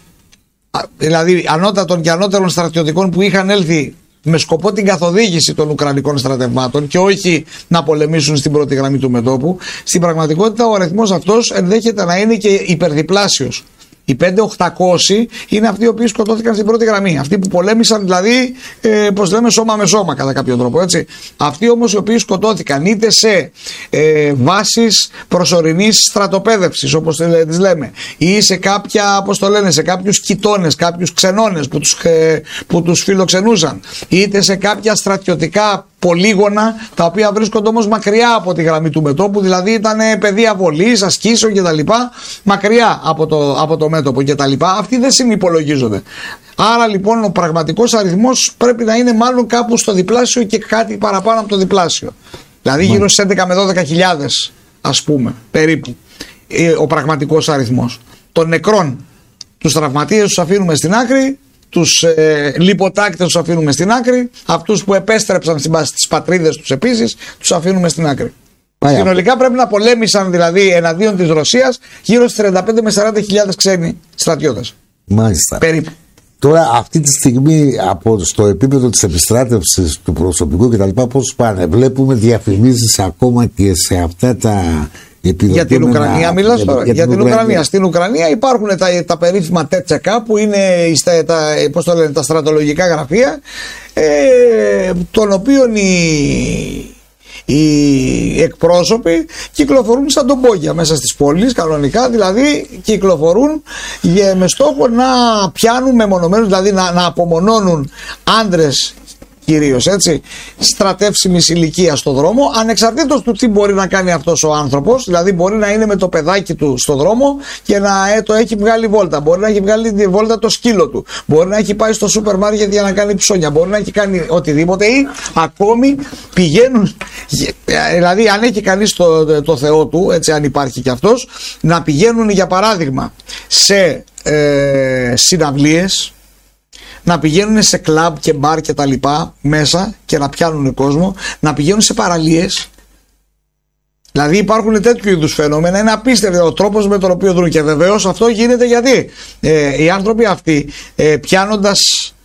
S1: δηλαδή ανώτατων και ανώτερων στρατιωτικών που είχαν έλθει με σκοπό την καθοδήγηση των Ουκρανικών στρατευμάτων και όχι να πολεμήσουν στην πρώτη γραμμή του μετώπου, στην πραγματικότητα ο αριθμός αυτός ενδέχεται να είναι και υπερδιπλάσιος. Οι πέντε χιλιάδες οκτακόσιοι είναι αυτοί οι οποίοι σκοτώθηκαν στην πρώτη γραμμή. Αυτοί που πολέμησαν, δηλαδή, ε, πώς λέμε, σώμα με σώμα κατά κάποιο τρόπο. Έτσι. Αυτοί όμως οι οποίοι σκοτώθηκαν είτε σε ε, βάσεις προσωρινής στρατοπέδευσης, όπως τις λέμε, ή σε κάποια, πώς το λένε, σε κάποιους κοιτώνες, κάποιους ξενώνες που τους, ε, που τους φιλοξενούσαν, είτε σε κάποια στρατιωτικά πολύγωνα τα οποία βρίσκονται όμως μακριά από τη γραμμή του μετώπου, δηλαδή ήταν πεδία βολής, ασκήσεων κτλ. Μακριά από το, από το μέτωπο κτλ. Αυτοί δεν συνυπολογίζονται. Άρα λοιπόν ο πραγματικός αριθμός πρέπει να είναι μάλλον κάπου στο διπλάσιο και κάτι παραπάνω από το διπλάσιο. Δηλαδή γύρω στις έντεκα με δώδεκα χιλιάδες, ας πούμε, περίπου, ο πραγματικός αριθμός. Των νεκρών, τους τραυματίες τους αφήνουμε στην άκρη, τους ε, λιποτάκτες τους αφήνουμε στην άκρη, αυτούς που επέστρεψαν στις πατρίδες τους επίσης τους αφήνουμε στην άκρη. Πάει συνολικά πρέπει να πολέμησαν δηλαδή εναντίον της Ρωσίας γύρω στις τριάντα πέντε με σαράντα χιλιάδες ξένοι στρατιώτες.
S2: Μάλιστα.
S1: Περίπου.
S2: Τώρα αυτή τη στιγμή από στο επίπεδο της επιστράτευσης του προσωπικού κτλ. Πώς πάνε? Βλέπουμε διαφημίσεις ακόμα και σε αυτά τα
S1: για την Ουκρανία μιλάς τώρα. Για, για την Ουκρανία. Ουκρανία. Στην Ουκρανία υπάρχουν τα, τα περίφημα τέτσεκα που είναι τα, τα, πώς το λένε, τα στρατολογικά γραφεία, ε, των οποίων οι, οι εκπρόσωποι κυκλοφορούν σαν τον Μπόγια μέσα στις πόλεις κανονικά, δηλαδή κυκλοφορούν για, με στόχο να πιάνουν μεμονωμένους, δηλαδή να, να απομονώνουν άντρες κυρίως, έτσι, στρατεύσιμης ηλικίας στον δρόμο, ανεξαρτήτως του τι μπορεί να κάνει αυτός ο άνθρωπος. Δηλαδή μπορεί να είναι με το παιδάκι του στον δρόμο και να ε, το έχει βγάλει βόλτα, μπορεί να έχει βγάλει τη βόλτα το σκύλο του, μπορεί να έχει πάει στο σούπερ μάρκετ για να κάνει ψώνια, μπορεί να έχει κάνει οτιδήποτε, ή ακόμη πηγαίνουν, δηλαδή αν έχει κανείς το, το Θεό του, έτσι, αν υπάρχει κι αυτός, να πηγαίνουν για παράδειγμα σε ε, συναυλίες, να πηγαίνουν σε κλαμπ και μπαρ και τα λοιπά μέσα και να πιάνουν κόσμο, να πηγαίνουν σε παραλίες. Δηλαδή υπάρχουν τέτοιου είδους φαινόμενα, είναι απίστευτο ο τρόπος με τον οποίο δρούν, και βεβαίως αυτό γίνεται γιατί ε, οι άνθρωποι αυτοί ε, πιάνοντας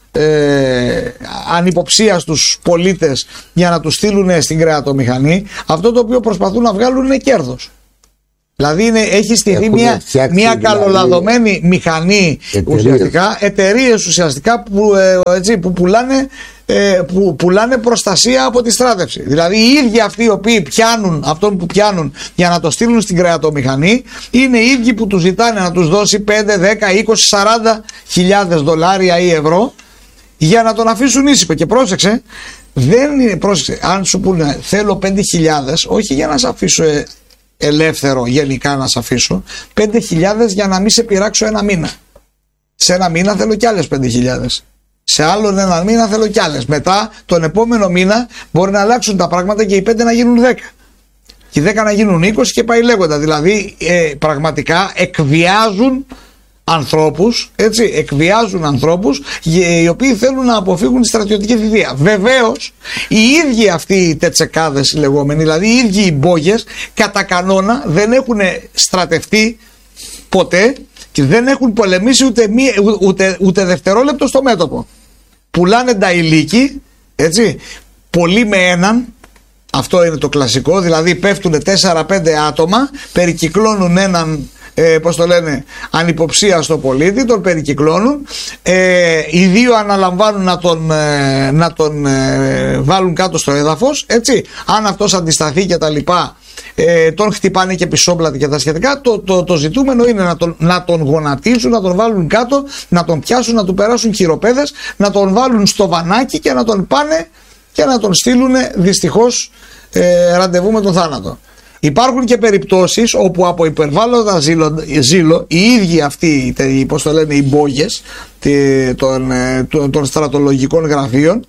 S1: ε, ανυποψία στους πολίτες για να τους στείλουν στην κρεατομηχανή, αυτό το οποίο προσπαθούν να βγάλουν είναι κέρδος. Δηλαδή είναι, έχει στηθεί μια, μια καλολαδωμένη δηλαδή, μηχανή εταιρείες. Ουσιαστικά, εταιρείες ουσιαστικά που, ε, έτσι, που, πουλάνε, ε, που πουλάνε προστασία από τη στράτευση. Δηλαδή οι ίδιοι αυτοί οι οποίοι πιάνουν αυτόν που πιάνουν για να το στείλουν στην κρεατομηχανή είναι οι ίδιοι που τους ζητάνε να τους δώσει πέντε, δέκα, είκοσι, σαράντα χιλιάδες δολάρια ή ευρώ για να τον αφήσουν ήσυχο. Και πρόσεξε, δεν είναι, πρόσεξε, αν σου πούνε θέλω πέντε χιλιάδες, όχι για να σε αφήσω ε, ελεύθερο γενικά να σε αφήσω, πέντε χιλιάδες για να μην σε πειράξω ένα μήνα. Σε ένα μήνα θέλω κι άλλες πέντε χιλιάδες. Σε άλλον ένα μήνα θέλω κι άλλες. Μετά τον επόμενο μήνα μπορεί να αλλάξουν τα πράγματα και οι πέντε να γίνουν δέκα. Και οι δέκα να γίνουν είκοσι και πάει λέγοντα. Δηλαδή ε, πραγματικά εκβιάζουν ανθρώπους, έτσι, εκβιάζουν ανθρώπους οι οποίοι θέλουν να αποφύγουν τη στρατιωτική θητεία. Βεβαίως οι ίδιοι αυτοί οι τετσεκάδες οι λεγόμενοι, δηλαδή οι ίδιοι οι μπόγες, κατά κανόνα δεν έχουν στρατευτεί ποτέ και δεν έχουν πολεμήσει ούτε, μη, ούτε, ούτε δευτερόλεπτο στο μέτωπο. Πουλάνε τα ηλίκη, έτσι, πολλοί με έναν. Αυτό είναι το κλασικό, δηλαδή πέφτουν τέσσερα πέντε άτομα, περικυκλώνουν έναν, ε, πώς το λένε, ανυποψία στο πολίτη, τον περικυκλώνουν, ε, οι δύο αναλαμβάνουν να τον, ε, να τον ε, βάλουν κάτω στο έδαφος, έτσι, αν αυτός αντισταθεί και τα λοιπά, ε, τον χτυπάνε και πισόπλατη και τα σχετικά. Το, το, το ζητούμενο είναι να τον, να τον γονατίσουν, να τον βάλουν κάτω, να τον πιάσουν, να του περάσουν χειροπέδες, να τον βάλουν στο βανάκι και να τον πάνε και να τον στείλουν δυστυχώς ε, ραντεβού με τον θάνατο. Υπάρχουν και περιπτώσεις όπου από υπερβάλλοντα ζήλο, ζήλο οι ίδιοι αυτοί, πώς το λένε, οι μπόγες των, των, των στρατολογικών γραφείων,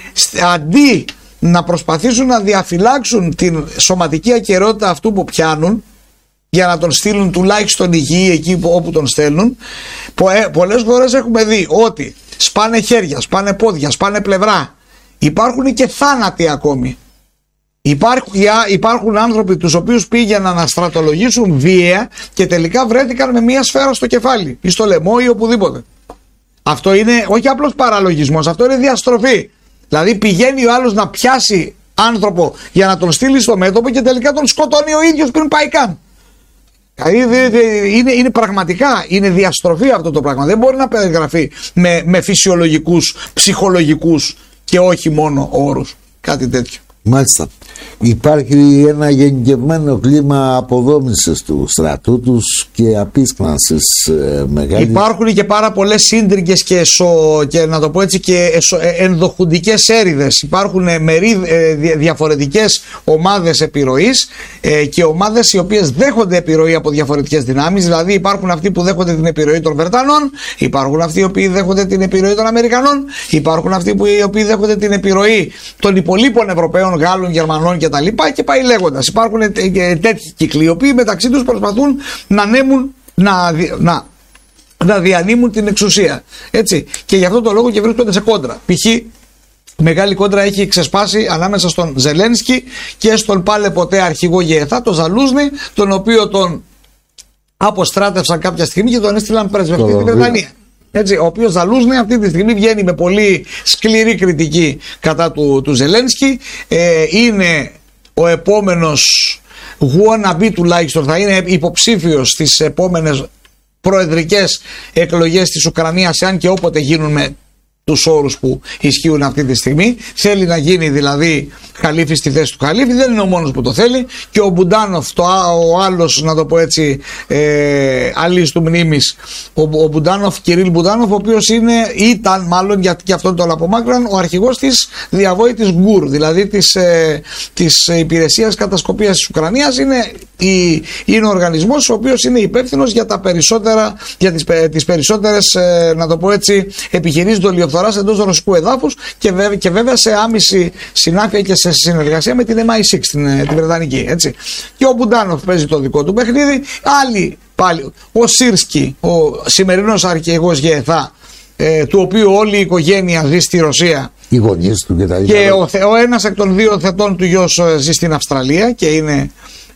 S1: αντί να προσπαθήσουν να διαφυλάξουν την σωματική ακεραιότητα αυτού που πιάνουν για να τον στείλουν τουλάχιστον υγιή εκεί όπου τον στέλνουν, πολλές φορές έχουμε δει ότι σπάνε χέρια, σπάνε πόδια, σπάνε πλευρά. Υπάρχουν και θάνατοι ακόμη. Υπάρχουν, υπάρχουν άνθρωποι τους οποίους πήγαιναν να στρατολογήσουν βία και τελικά βρέθηκαν με μια σφαίρα στο κεφάλι ή στο λαιμό ή οπουδήποτε. Αυτό είναι όχι απλώς παραλογισμός, αυτό είναι διαστροφή. Δηλαδή πηγαίνει ο άλλος να πιάσει άνθρωπο για να τον στείλει στο μέτωπο και τελικά τον σκοτώνει ο ίδιος πριν πάει καν. Είναι, είναι πραγματικά, είναι διαστροφή αυτό το πράγμα. Δεν μπορεί να περιγραφεί με, με φυσιολογικούς, ψυχολογικούς και όχι μόνο όρους. Κάτι τέτοιο.
S2: Μάλιστα. Υπάρχει ένα γενικευμένο κλίμα αποδόμησης του στρατού τους και απίσπανσης ε, μεγάλη.
S1: Υπάρχουν και πάρα πολλές σύντριγγες και, εσω, και να το πω έτσι και εσω, ενδοχουντικές έρηδες. Υπάρχουν μερί, ε, διαφορετικές ομάδες επιρροής ε, και ομάδες οι οποίες δέχονται επιρροή από διαφορετικές δυνάμεις. Δηλαδή υπάρχουν αυτοί που δέχονται την επιρροή των Βρετανών, υπάρχουν αυτοί οι οποίοι δέχονται την επιρροή των Αμερικανών, υπάρχουν αυτοί που, οι οποίοι δέχονται την επιρροή των υπολείπων Ευρωπαίων, Γάλλων, Γερμανών και τα λοιπά και πάει λέγοντας. Υπάρχουν τέτοιοι κύκλοι οι οποίοι μεταξύ τους προσπαθούν να ανέμουν, να, να, να διανύμουν την εξουσία. Έτσι. Και γι' αυτό το λόγο και βρίσκονται σε κόντρα. Π.χ. μεγάλη κόντρα έχει ξεσπάσει ανάμεσα στον Ζελένσκι και στον πάλε ποτέ αρχηγό ΓΕΘΑ, τον Ζαλούζνη, τον οποίο τον αποστράτευσαν κάποια στιγμή και τον έστειλαν πρεσβευτή στη Βρετανία. Έτσι, ο οποίος Ζαλούζνη αυτή τη στιγμή βγαίνει με πολύ σκληρή κριτική κατά του, του Ζελένσκι. Ε, είναι ο επόμενος wannabe, τουλάχιστον θα είναι υποψήφιος στις επόμενες προεδρικές εκλογές της Ουκρανίας, αν και όποτε γίνουν με τους όρους που ισχύουν αυτή τη στιγμή. Θέλει να γίνει δηλαδή χαλίφη στη θέση του χαλίφη, δεν είναι ο μόνος που το θέλει, και ο Μπουντάνοφ, το, ο άλλος, να το πω έτσι, ε, αλής του μνήμης, ο, ο Μπουντάνοφ, Κυρίλ Μπουντάνοφ, ο οποίος είναι, ήταν μάλλον, γιατί και αυτόν τον απομάκρυναν, ο αρχηγός της διαβόητης γκουρ, δηλαδή της, ε, της υπηρεσίας κατασκοπίας της Ουκρανίας. Είναι, η, είναι ο οργανισμός ο οποίος είναι υπεύθυνος για τα περισσότερα, για τις, τις περισσότερες, ε, να το πω έτσι, επιχειρήσεις δολιοφθοράς εντός ρωσικού εδάφους και βέβαια, και βέβαια σε άμεση συνάφεια και σε συνεργασία με την εμ άι εξ, την, την Βρετανική. Έτσι. Και ο Μπουντάνοφ παίζει το δικό του παιχνίδι. Άλλοι πάλι, ο Σίρσκι, ο σημερινός αρχηγός ΓΕΘΑ, ε, του οποίου όλη η οικογένεια ζει στη Ρωσία.
S2: Οι γονείς του και τα ίδια.
S1: Και ο, ο ένας εκ των δύο θετών του γιος ζει στην Αυστραλία και είναι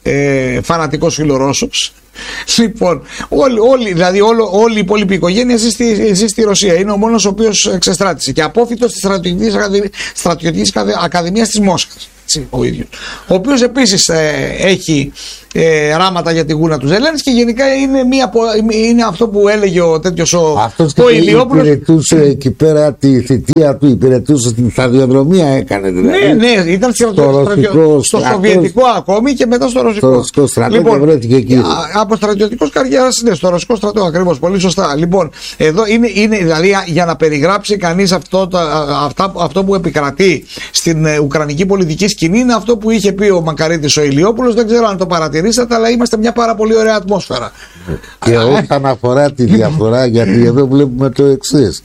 S1: ε, φανατικός φιλορώσος. Λοιπόν, όλοι, όλοι, δηλαδή όλο, όλη η υπόλοιπη οικογένεια ζει στη, ζει στη Ρωσία. Είναι ο μόνος ο οποίος εξεστράτησε και απόφοιτος της στρατιωτικής, ακαδημίας, στρατιωτικής ακαδημίας της Μόσχας. Ο ίδιος. Ο οποίος επίσης ε, έχει ε, ράματα για τη γούνα του Ζελένσκι και γενικά είναι, μία, είναι αυτό που έλεγε ο τέτοιος ο,
S2: αυτός
S1: ο Ηλιόπουλος.
S2: Υπηρετούσε εκεί πέρα τη θητεία του, υπηρετούσε την σταδιοδρομία, έκανε δηλαδή.
S1: Ναι, ναι, ήταν στο,
S2: στο,
S1: στο Σοβιετικό ακόμη και μετά στο Ρωσικό.
S2: Στο Ρωσικό στρατό
S1: λοιπόν,
S2: και βρέθηκε εκεί.
S1: Από στρατιωτικός καριέρας, ναι, στο Ρωσικό στρατό ακριβώς, πολύ σωστά. Λοιπόν, εδώ είναι, είναι δηλαδή για να περιγράψει κανείς αυτό, το, αυτά, αυτό που επικρατεί στην ε, ουκρανική πολιτική σκηνή είναι αυτό που είχε πει ο Μακαρίτης ο Ηλιόπουλος. Δεν ξέρω αν το παρατηρήσατε, αλλά είμαστε μια πάρα πολύ ωραία ατμόσφαιρα.
S2: Και όσον αφορά τη διαφορά, γιατί εδώ βλέπουμε το εξής.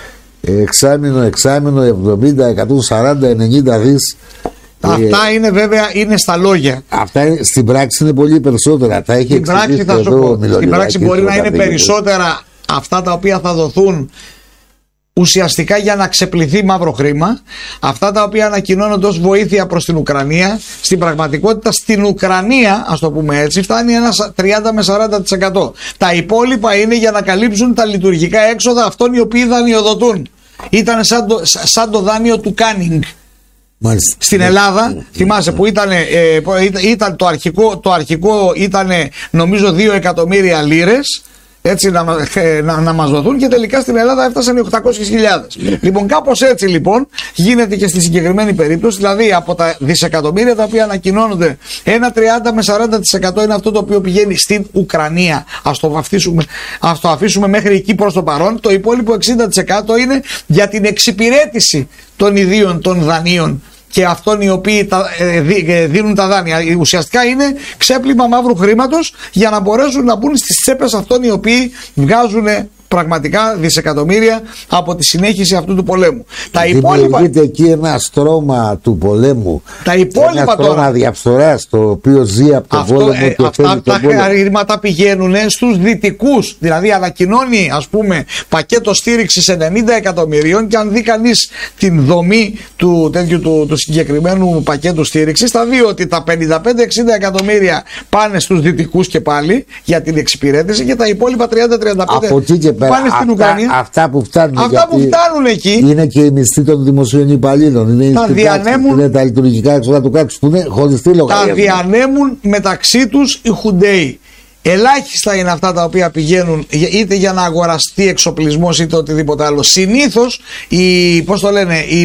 S2: Εξάμηνο, εξάμηνο, εβδομήντα, εκατόν σαράντα, ενενήντα δις.
S1: Αυτά ε, είναι βέβαια είναι στα λόγια.
S2: Αυτά είναι, στην πράξη είναι πολύ περισσότερα. Τα έχει
S1: στην πράξη, θα σου πω, στην πράξη μπορεί να είναι περισσότερα αυτά τα οποία θα δοθούν ουσιαστικά για να ξεπληθεί μαύρο χρήμα, αυτά τα οποία ανακοινώνονται ως βοήθεια προς την Ουκρανία. Στην πραγματικότητα στην Ουκρανία, ας το πούμε έτσι, φτάνει ένα τριάντα με σαράντα τοις εκατό. Τα υπόλοιπα είναι για να καλύψουν τα λειτουργικά έξοδα αυτών οι οποίοι δανειοδοτούν. Ήταν σαν το, σαν το δάνειο του Κάνινγκ. Μάλιστα. Στην Ελλάδα, θυμάσαι που ήταν, ε, ήταν το αρχικό, το αρχικό ήταν νομίζω δύο εκατομμύρια λίρες, έτσι να, να, να μας δοθούν, και τελικά στην Ελλάδα έφτασαν οι οκτακόσιες χιλιάδες. Λοιπόν, κάπως έτσι λοιπόν γίνεται και στη συγκεκριμένη περίπτωση, δηλαδή από τα δισεκατομμύρια τα οποία ανακοινώνονται, ένα τριάντα με σαράντα τοις εκατό είναι αυτό το οποίο πηγαίνει στην Ουκρανία. Ας το αφήσουμε, ας το αφήσουμε μέχρι εκεί προς το παρόν. Το υπόλοιπο εξήντα τοις εκατό είναι για την εξυπηρέτηση των ιδίων των δανείων και αυτών οι οποίοι τα, ε, δίνουν τα δάνεια. Ουσιαστικά είναι ξέπλυμα μαύρου χρήματος για να μπορέσουν να μπουν στις τσέπες αυτών οι οποίοι βγάζουν πραγματικά δισεκατομμύρια από τη συνέχιση αυτού του πολέμου. Τα υπόλοιπα...
S2: Δημιουργείται εκεί ένα στρώμα του πολέμου.
S1: Τα υπόλοιπα
S2: ένα στρώμα
S1: τώρα...
S2: διαφθοράς το οποίο ζει από τον
S1: Αυτό,
S2: πόλεμο
S1: ε,
S2: και
S1: αυτά τα χρήματα πηγαίνουν στους δυτικούς. Δηλαδή ανακοινώνει, ας πούμε, πακέτο στήριξης ενενήντα εκατομμυρίων, και αν δει κανείς την δομή του, τέτοιου, του, του συγκεκριμένου πακέτου στήριξης, θα δει ότι τα πενήντα πέντε εξήντα εκατομμύρια πάνε στους δυτικούς και πάλι για την εξυπηρέτηση, και τα υπόλοιπα τριάντα τριάντα πέντε πάνε στην Ουκρανία.
S2: Αυτά που φτάνουν,
S1: αυτά που φτάνουν εκεί
S2: είναι και οι μισθοί των δημοσίων υπαλλήλων. Είναι,
S1: τα διανέμουν,
S2: είναι τα λειτουργικά έξοδα του κράτους που είναι χωριστή λογαριασμό.
S1: Τα διανέμουν μεταξύ τους οι Χουντέοι. Ελάχιστα είναι αυτά τα οποία πηγαίνουν είτε για να αγοραστεί εξοπλισμός είτε οτιδήποτε άλλο. Συνήθως η, πώς το λένε, η,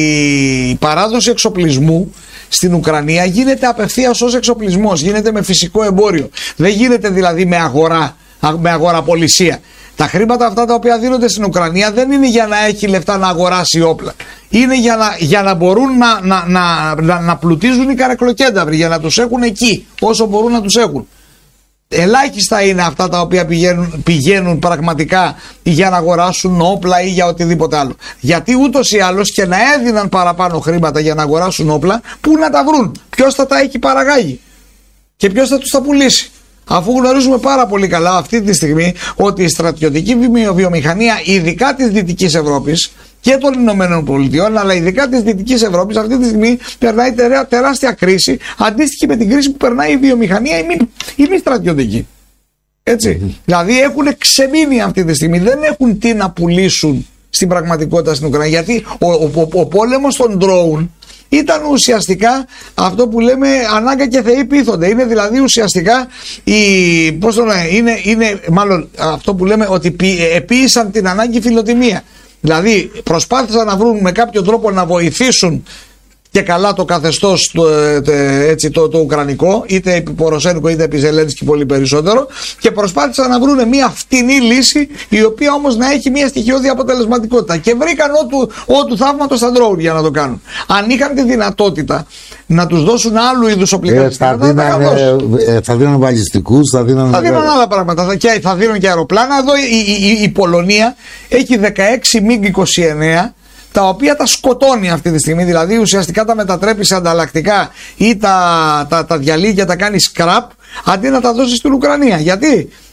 S1: η παράδοση εξοπλισμού στην Ουκρανία γίνεται απευθείας ως εξοπλισμός, γίνεται με φυσικό εμπόριο. Δεν γίνεται δηλαδή με αγορά, με αγοραπολισία. Τα χρήματα αυτά τα οποία δίνονται στην Ουκρανία δεν είναι για να έχει λεφτά να αγοράσει όπλα. Είναι για να, για να μπορούν να, να, να, να, να πλουτίζουν οι καρεκλοκένταυροι, για να τους έχουν εκεί όσο μπορούν να τους έχουν. Ελάχιστα είναι αυτά τα οποία πηγαίνουν, πηγαίνουν πραγματικά για να αγοράσουν όπλα ή για οτιδήποτε άλλο. Γιατί ούτως ή άλλως και να έδιναν παραπάνω χρήματα για να αγοράσουν όπλα, πού να τα βρουν, ποιος θα τα έχει παραγάγει και ποιος θα τους τα πουλήσει. Αφού γνωρίζουμε πάρα πολύ καλά αυτή τη στιγμή ότι η στρατιωτική βιομηχανία, ειδικά της Δυτικής Ευρώπης και των Ηνωμένων Πολιτειών, αλλά ειδικά της Δυτικής Ευρώπης, αυτή τη στιγμή περνάει τεράστια κρίση, αντίστοιχη με την κρίση που περνάει η βιομηχανία η μη, η μη στρατιωτική. Έτσι. Mm-hmm. Δηλαδή έχουν ξεμείνει αυτή τη στιγμή, δεν έχουν τι να πουλήσουν στην πραγματικότητα στην Ουκρανία. Γιατί ο, ο, ο, ο πόλεμος των drone ήταν ουσιαστικά αυτό που λέμε ανάγκα και θεοί πείθονται. Είναι δηλαδή ουσιαστικά η, πώς το λένε, είναι, είναι μάλλον αυτό που λέμε ότι επίησαν την ανάγκη φιλοτιμία. Δηλαδή προσπάθησαν να βρουν με κάποιο τρόπο να βοηθήσουν και καλά το καθεστώς το, έτσι, το, το ουκρανικό, είτε επί Ποροσένικο είτε επί Ζελένσκι πολύ περισσότερο, και προσπάθησαν να βρουν μια φτηνή λύση η οποία όμως να έχει μια στοιχειώδη αποτελεσματικότητα, και βρήκαν ό,του, ό,του θαύματος στα ντρόουν για να το κάνουν. Αν είχαν τη δυνατότητα να τους δώσουν άλλου είδους οπλικά,
S2: ε, θα, θα δίνουν βαλιστικούς, θα δίνουν
S1: άλλα πράγματα, και θα δίνουν και αεροπλάνα. Εδώ η, η, η, η Πολωνία έχει δεκαέξι μιγκ είκοσι εννέα, τα οποία τα σκοτώνει αυτή τη στιγμή, δηλαδή ουσιαστικά τα μετατρέπει σε ανταλλακτικά ή τα, τα, τα διαλύει και τα κάνει scrap, αντί να τα δώσει στην Ουκρανία. Γιατί?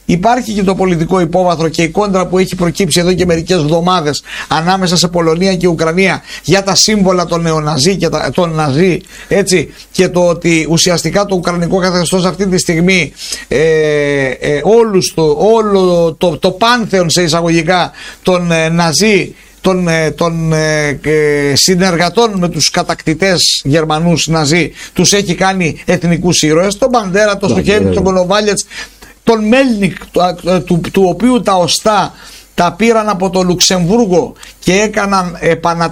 S1: υπάρχει και το πολιτικό υπόβαθρο και η κόντρα που έχει προκύψει εδώ και μερικές εβδομάδες ανάμεσα σε Πολωνία και Ουκρανία για τα σύμβολα των νεοναζί και τα, των ναζί, έτσι, και το ότι ουσιαστικά το ουκρανικό καθεστώς αυτή τη στιγμή ε, ε, όλους το, όλο το, το πάνθεον σε εισαγωγικά των ε, ναζί, των, των ε, ε, συνεργατών με τους κατακτητές Γερμανούς ναζί, τους έχει κάνει εθνικούς ήρωες, τον Μπαντέρα, τον Στοχέβιτς, τον Κονοβάλιετς, τον Μέλνικ, του, του, του οποίου τα οστά τα πήραν από το Λουξεμβούργο και έκαναν επανα,